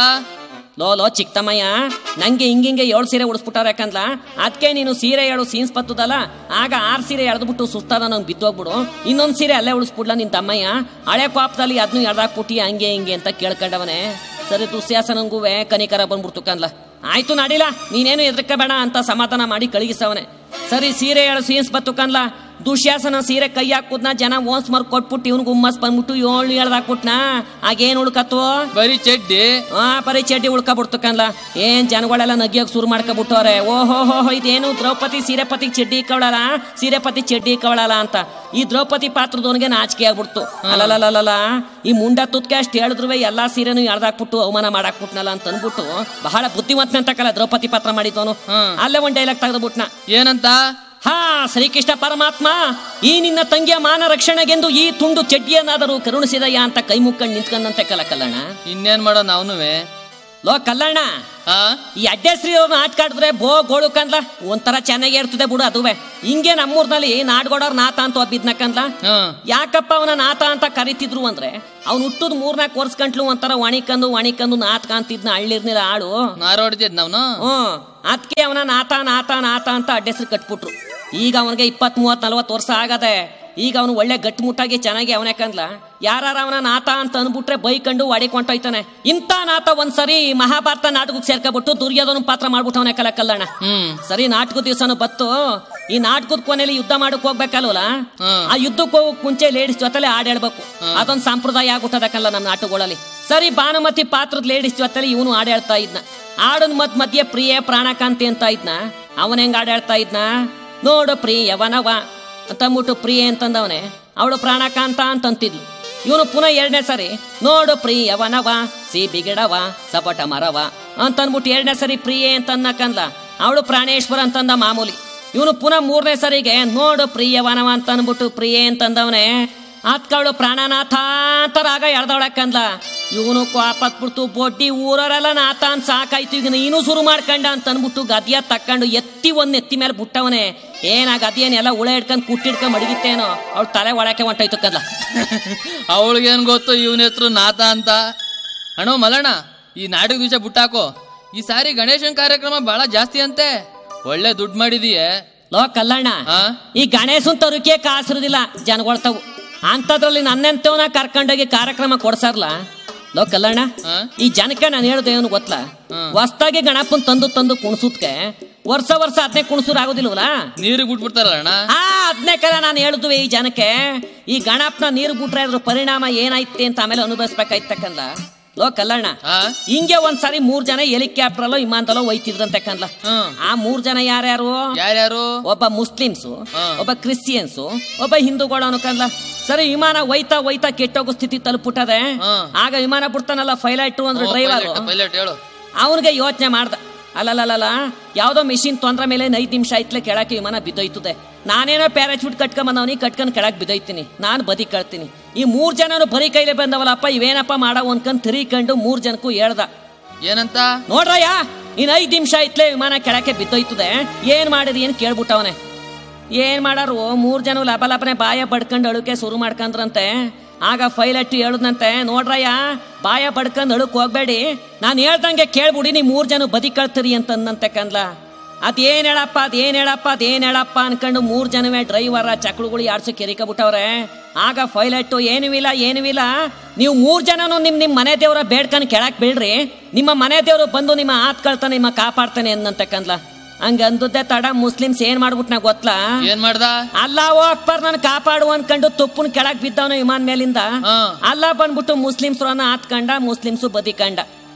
ಲೋ ಚಿಕ್ಕಮ್ಮಯ್ಯ, ನಂಗೆ ಹಿಂಗಿಂಗೆ 7 ಸೀರೆ ಉಡಿಸ್ಬಿಟ್ಟಾರ ಯಾಕಂದ್ಲ, ಅದಕ್ಕೆ ನೀನು ಸೀರೆ 7 ಸೀನ್ಸ್ ಬರ್ತದಲ್ಲ, ಆಗ 6 ಸೀರೆ ಎಳೆದ್ಬಿಟ್ಟು ಸುಸ್ತಾದ ನಂಗೆ ಬಿದ್ದೋಗ್ಬಿಡು, ಇನ್ನೊಂದ್ ಸೀರೆ ಅಲ್ಲೇ ಉಳಿಸ್ಬಿಡ್ಲ ನಿನ್ ತಮ್ಮಯ್ಯ, ಹಳೆ ಕೋಪದಲ್ಲಿ ಅದನ್ನು ಎಳ್ದಾಕ್ಬಿಟ್ಟಿ ಹಂಗೆ ಹಿಂಗೆ ಅಂತ ಕೇಳ್ಕೊಂಡವನೇ. ಸರಿ, ದುಶ್ಯಾಸನಂಗೂ ಕನಿಕರ ಬಂದ್ಬಿಡ್ತು ಕಂದ್ಲ. ಆಯ್ತು ನಡಿಲ್ಲ, ನೀನೇನು ಎದ್ರಕ್ಕೆ ಬೇಡ ಅಂತ ಸಮಾಧಾನ ಮಾಡಿ ಕಳಗಿಸವನೆ. ಸರಿ, ಸೀರೆ 7 ಸೀನ್ಸ್ ಬತ್ತು ಕಂದ್ಲ. ದುಶ್ಯಾಸನ ಸೀರೆ ಕೈ ಹಾಕುದ್ನ ಜನ ಓನ್ಸ್ ಮರ್ ಕೊಟ್ಬಿಟ್ಟು ಇವ್ನಿಗೆ ಹುಮ್ಮಸ್ ಬಂದ್ಬಿಟ್ಟು 7 ಹೇಳ್ದಾಕ್ಬಿಟ್ನ. ಆಗೇನ್ ಉಳ್ಕತ್ತು? ಬರೀ ಚಡ್ಡಿ. ಬರೀ ಚಡ್ಡಿ ಉಳ್ಕೊಬಿಡ್ತು ಕನ್ಲ. ಏನ್ ಜನಗಳೆಲ್ಲ ನಗಿಯೋಕ್ ಶುರು ಮಾಡ್ಕೊಬಿಟ್ಟವ್ರೆ. ಓಹೋ ಇದೇನು ದ್ರೌಪದಿ ಸೀರೆಪತಿ ಚಡ್ಡಿ ಕವಳಲ್ಲ, ಸೀರೆಪತಿ ಚಡ್ಡಿ ಕವಳಲ್ಲ ಅಂತ. ಈ ದ್ರೌಪದಿ ಪಾತ್ರದವನಿಗೆ ನಾಚಿಕೆ ಆಗ್ಬಿಡ್ತು. ಅಲ್ಲಲ್ಲ ಈ ಮುಂಡ ತುತ್ಕೆ ಅಷ್ಟು ಹೇಳಿದ್ರು ಎಲ್ಲಾ ಸೀರೆನು ಎಳ್ದಾಕ್ಬಿಟ್ಟು ಅವಮಾನ ಮಾಡಾಕ್ಬಿಟ್ನಲ್ಲ ಅಂತ ಅನ್ಬಿಟ್ಟು ಬಹಳ ಬುದ್ಧಿವಂತ ಅಂತಕ್ಕಲ್ಲ ದ್ರೌಪದಿ ಪಾತ್ರ ಮಾಡಿದವನು. ಅಲ್ಲೇ ಒಂದ್ ಡೈಲಾಗ್ ತೆಗೆದ್ಬಿಟ್ನ. ಏನಂತ? ಶ್ರೀಕೃಷ್ಣ ಪರಮಾತ್ಮ, ಈ ನಿನ್ನ ತಂಗಿಯ ಮಾನ ರಕ್ಷಣೆಗೆಂದು ಈ ತುಂಡು ಚಡ್ಡಿಯನ್ನಾದರೂ ಕರುಣಿಸಿದಯ್ಯ ಅಂತ ಕೈ ಮುಕ್ಕೊಂಡು ನಿಂತ್ಕೊಂಡಂತೆ ಕಲ್ಲಣ್ಣ. ಇನ್ನೇನ್ ಮಾಡೋ ನಾವ್ನುವೆ ಲೋ ಕಲ್ಲಣ್ಣ, ಈ ಅಡ್ಡೆಶ್ರೀ ಅವ್ರನ್ನ ಆಟ್ಕಾಡಿದ್ರೆ ಗೋಳು ಕಂದ್ಲ ಒಂಥರ ಚೆನ್ನಾಗಿ ಇರ್ತದೆ ಬಿಡು. ಅದುವೆ ಹಿಂಗೆ ನಮ್ಮೂರ್ನಲ್ಲಿ ನಾಡ್ಗೋಡವ್ರ ನಾಥ ಅಂತ ಒಬ್ಬಿದ್ನ ಕಂದ್ಲ. ಯಾಕಪ್ಪ ಅವನ ನಾಥ ಅಂತ ಕರಿತಿದ್ರು ಅಂದ್ರೆ ಅವ್ನು ಹುಟ್ಟದ್ 3-4 ವರ್ಷ ಗಂಟ್ಲು ಒಂಥರ ಒಣಿಕಂದು ನಾಥ ಕಾಂತಿದ್ನ ಹಳ್ಳಿರ್ನಿಲ್ಲ ಆಳು ನಾರೋಡ್ತಿದ್ ನಾವ್ನು. ಅದಕ್ಕೆ ಅವನ ನಾಥ ಅಂತ ಅಡ್ಡೆಸ್ರು ಕಟ್ಬಿಟ್ರು. ಈಗ ಅವನಿಗೆ 20-30-40 ವರ್ಷ ಆಗದೆ. ಈಗ ಅವನು ಒಳ್ಳೆ ಗಟ್ಟಿಮುಟ್ಟಾಗಿ ಚೆನ್ನಾಗಿ ಅವನೇ ಕಂದ್ಲ. ಯಾರ ಅವನ ನಾಥ ಅಂತ ಅನ್ಬಿಟ್ರೆ ಬೈಕಂಡು ಹೊಡಿಕೊಂಡೋಯ್ತಾನೆ. ಇಂಥ ನಾಥ ಒಂದ್ಸರಿ ಮಹಾಭಾರತ ನಾಟಕಕ್ಕೆ ಸೇರ್ಕೊಬಿಟ್ಟು ದುರ್ಯೋಧನ ಪಾತ್ರ ಮಾಡ್ಬಿಟ್ಟವನೇ ಕಲ್ಲಣ್ಣ. ಸರಿ ನಾಟಕದ ದಿವಸನು ಬತ್ತು. ಈ ನಾಟಕದ ಕೊನೆಯಲ್ಲಿ ಯುದ್ಧ ಮಾಡಕ್ ಹೋಗ್ಬೇಕಲ್ವಲ್ಲ, ಆ ಯುದ್ಧಕ್ಕೆ ಹೋಗಕ್ ಮುಂಚೆ ಲೇಡೀಸ್ ಜೊತೆಲೆ ಹಾಡ್ ಹೇಳ್ಬೇಕು. ಅದೊಂದು ಸಂಪ್ರದಾಯ ಆಗ್ಬಿಟ್ಟದಕ್ಕಲ್ಲ ನಮ್ಮ ನಾಟಕಗಳಲ್ಲಿ. ಸರಿ ಭಾನುಮತಿ ಪಾತ್ರದ ಲೇಡೀಸ್ ಜೊತೆಲೆ ಇವನು ಹಾಡ್ ಹೇಳ್ತಾ ಇದ್ನ. ಹಾಡನ್ ಮಧ್ಯೆ ಪ್ರಿಯೆ ಪ್ರಾಣಕಾಂತಿ ಅಂತ ಇದ್ನ. ಅವನ್ ಹೆಂಗ್ ಹಾಡ್ ಹೇಳ್ತಾ ಇದ್ನ? ನೋಡು ಪ್ರಿಯವನವ ಅಂತಂದ್ಬಿಟ್ಟು ಪ್ರಿಯೆ ಅಂತಂದವನೆ, ಅವಳು ಪ್ರಾಣಕಾಂತ ಅಂತಂತಿದ್ಲು. ಇವನು ಪುನಃ 2ನೇ ಸರಿ ನೋಡು ಪ್ರಿಯವನವ ಬಿಗಿಡವ ಸಪಟ ಮರವ ಅಂತಂದ್ಬಿಟ್ಟು 2ನೇ ಸರಿ ಪ್ರಿಯೆ ಅಂತನ್ನಕಂದ್ಲ. ಅವಳು ಪ್ರಾಣೇಶ್ವರ ಅಂತಂದ ಮಾಮೂಲಿ. ಇವನು ಪುನಃ 3ನೇ ಸರಿಗೆ ನೋಡು ಪ್ರಿಯವನವ ಅಂತಂದ್ಬಿಟ್ಟು ಪ್ರಿಯೆ ಅಂತಂದವನೆ. ಅತ್ಕವಳು ಪ್ರಾಣನಾಥ ಅಂತ ರಾಗ ಎಳ್ದವಳಕ್ಕಂದ್ಲ. ಇವನು ಕೋಪತ್ಬಿಡ್ತು, ಬೊಡ್ಡಿ ಊರರೆಲ್ಲ ನಾಥ ಅಂತ ಸಾಕಾಯ್ತು, ಈಗ ನೀನು ಶುರು ಮಾಡ್ಕೊಂಡ ಅಂತ ಅನ್ಬಿಟ್ಟು ಗದಿಯ ತಕ್ಕೊಂಡು ಒಂದ್ ಎತ್ತಿ ಮೇಲೆ ಬಿಟ್ಟವನೇ. ಆ ಗದಿಯನ್ನೆಲ್ಲ ಉಳೆ ಹಿಡ್ಕೊಂಡ್ ಕುಟ್ಟಿಡ್ಕೊಂಡ್ ಮಡಗಿತ್ತೇನೋ, ಅವಳು ತಲೆ ಒಳಕ್ಕೆ ಹೊಂಟೋಯ್ತು ಕಲ್ಲ. ಅವಳಿಗೇನ್ ಗೊತ್ತು ಇವನ ಹೆಸರು ನಾಥ ಅಂತ. ಅಣ್ಣೋ ಮಲಣ್ಣ, ಈ ನಾಟಕ ದಿವಸ ಬಿಟ್ಟಾಕೋ. ಈ ಸಾರಿ ಗಣೇಶನ್ ಕಾರ್ಯಕ್ರಮ ಬಹಳ ಜಾಸ್ತಿ ಅಂತೆ, ಒಳ್ಳೆ ದುಡ್ಡು ಮಾಡಿದೀಯೇ. ಲೋ ಕಲ್ಲಣ್ಣ, ಈ ಗಣೇಶನ್ ತರುಕೆ ಕಾಸಿರುದಿಲ್ಲ ಜನಗೊಳ್ತಾವು. ಅಂತದ್ರಲ್ಲಿ ನನ್ನಂತವನ ಕರ್ಕೊಂಡೋಗಿ ಕಾರ್ಯಕ್ರಮ ಕೊಡ್ಸಾರ್ಲ. ಲೋ ಕಲ್ಲಣ್ಣ, ಈ ಜನಕ್ಕೆ ನಾನು ಹೇಳುದು ಏನು ಗೊತ್ತಲ್ಲ, ಹೊಸ್ತಾಗಿ ಗಣಪನ್ ತಂದು ಕುಣ್ಸುದ್ಕೆ ವರ್ಷ ಅದನ್ನೇ ಕುಣ್ಸೂರ್ ಆಗೋದಿಲ್ವಲ್ಲ, ನೀರು ಬಿಟ್ಬಿಡ್ತಾರಣ್ಣ. ಅದನ್ನೇ ಕಲ ನಾನು ಹೇಳುದು ಈ ಜನಕ್ಕೆ. ಈ ಗಣಪನ ನೀರು ಬಿಟ್ರೆ ಅದ್ರ ಪರಿಣಾಮ ಏನಾಯ್ತಿ ಅಂತ ಆಮೇಲೆ ಅನುಭವಿಸ್ಬೇಕಾಯ್ತಕ್ಕಂದ. ಲೋ ಕಲ್ಲಣ್ಣ, ಹಿಂಗೆ ಒಂದ್ಸರಿ 3 ಜನ ಹೆಲಿಕಾಪ್ಟರ್ ಅಲ್ಲೋ ವಿಮಾನದಲ್ಲೋ ಒಯ್ತಿದ್ರಂತೆ ಕಂದ್ಲ. ಆ 3 ಜನ ಯಾರ್ಯಾರು? ಒಬ್ಬ ಮುಸ್ಲಿಮ್ಸು, ಒಬ್ಬ ಕ್ರಿಶ್ಚಿಯನ್ಸು, ಒಬ್ಬ ಹಿಂದೂಗಳು ಕಂದ್ಲ. ಸರಿ ವಿಮಾನ ಒಯ್ತಾ ಕೆಟ್ಟೋಗೋ ಸ್ಥಿತಿ ತಲುಪಿಟ್ಟದೆ. ಆಗ ವಿಮಾನ ಬಿಡ್ತಾನಲ್ಲ ಪೈಲಟ್ ಅಂದ್ರೆ ಡ್ರೈವರ್, ಅವನಿಗೆ ಯೋಚನೆ ಮಾಡ್ದ, ಅಲ್ಲಲ್ಲ ಯಾವ್ದೋ ಮಿಷಿನ್ ತೊಂದ್ರೆ ಮೇಲೆ 5 ನಿಮಿಷ ಆಯ್ತಲೆ ಕೆಳಕ್ಕೆ ವಿಮಾನ ಬಿದ್ದೋಯ್ತದೆ. ನಾನೇನೋ ಪ್ಯಾರಾಚೂಟ್ ಕಟ್ಕೊಂಡ್ ಕೆಳಕ್ ಬಿದ್ದೋಯ್ತೀನಿ, ನಾನು ಬದಿ ಕಳ್ತೀನಿ. ಈ 3 ಜನನು ಬರೀ ಕೈಲೇ ಬಂದವಲ್ಲಪ್ಪ, ಇವೇನಪ್ಪ ಮಾಡೋ ಅನ್ಕೊಂಡ್ ತಿರಿಕೊಂಡು 3 ಜನಕ್ಕೂ ಹೇಳ್ದ. ಏನಂತ? ನೋಡ್ರಯ್ಯ, ಇನ್ 5 ನಿಮಿಷ ಆಯ್ತಲೆ ವಿಮಾನ ಕೆಳಕ್ಕೆ ಬಿದ್ದೋಯ್ತದೆ, ಏನ್ ಮಾಡಿದ್ರಿ ಏನ್ ಕೇಳ್ಬಿಟ್ಟವನೆ. ಏನ್ ಮಾಡಾರು 3 ಜನ ಲಬಲಬನೆ ಬಾಯ ಬಡ್ಕೊಂಡು ಅಳುಕೆ ಶುರು ಮಾಡ್ಕೊಂಡ್ರಂತೆ. ಆಗ ಪೈಲಟ್ ಹೇಳುದಂತೆ, ನೋಡ್ರಯ್ಯ ಬಾಯ ಬಡ್ಕೊಂಡ್ ಅಳುಕ್ ಹೋಗ್ಬೇಡಿ, ನಾನು ಹೇಳ್ದಂಗೆ ಕೇಳ್ಬಿಡಿ, ನೀ 3 ಜನ ಬದಿ ಕಳ್ತೀರಿ ಅಂತಂದಂತೆ ಕಂದ್ಲ. ಅದೇನ್ ಹೇಳಪ್ಪ ಅನ್ಕೊಂಡು 3 ಜನವೇ ಡ್ರೈವರ ಚಕ್ಳುಗಳು ಯಾಡ್ಸೋ ಕೆರಿಕಬಿಟ್ಟವ್ರೆ. ಆಗ ಪೈಲಟ್ ಏನೂ ಇಲ್ಲ, ನೀವು 3 ಜನನು ನಿಮ್ ಮನೆ ದೇವ್ರ ಬೇಡ್ಕೊಂಡು ಕೆಳಕ್ ಬೀಳ್ರಿ, ನಿಮ್ಮ ಮನೆ ದೇವ್ರು ಬಂದು ನಿಮ್ಮ ಆತ್ಕಳ್ತಾನೆ ನಿಮ್ಮ ಕಾಪಾಡ್ತಾನೆ ಅನ್ನಂತೆ ಕಂದ್ಲ. ಹಂಗ ಅಂದದ್ದೇ ತಡ ಮುಸ್ಲಿಮ್ಸ್ ಏನ್ ಮಾಡ್ಬಿಟ್ನ ಗೊತ್ತಾ? ಏನ್ ಮಾಡ್ದ? ಅಲ್ಲಾಹು ಅಕ್ಬರ್ ನನ್ ಕಾಪಾಡು ಅನ್ಕೊಂಡು ತುಪ್ಪನ್ ಕೆಳಗ್ ಬಿದ್ದವನ ವಿಮಾನ ಮೇಲಿಂದ. ಅಲ್ಲ ಬಂದ್ಬಿಟ್ಟು ಮುಸ್ಲಿಮ್ಸ್ ಆತ್ಕಂಡ, ಮುಸ್ಲಿಮ್ಸು ಬದಿಕಂಡ.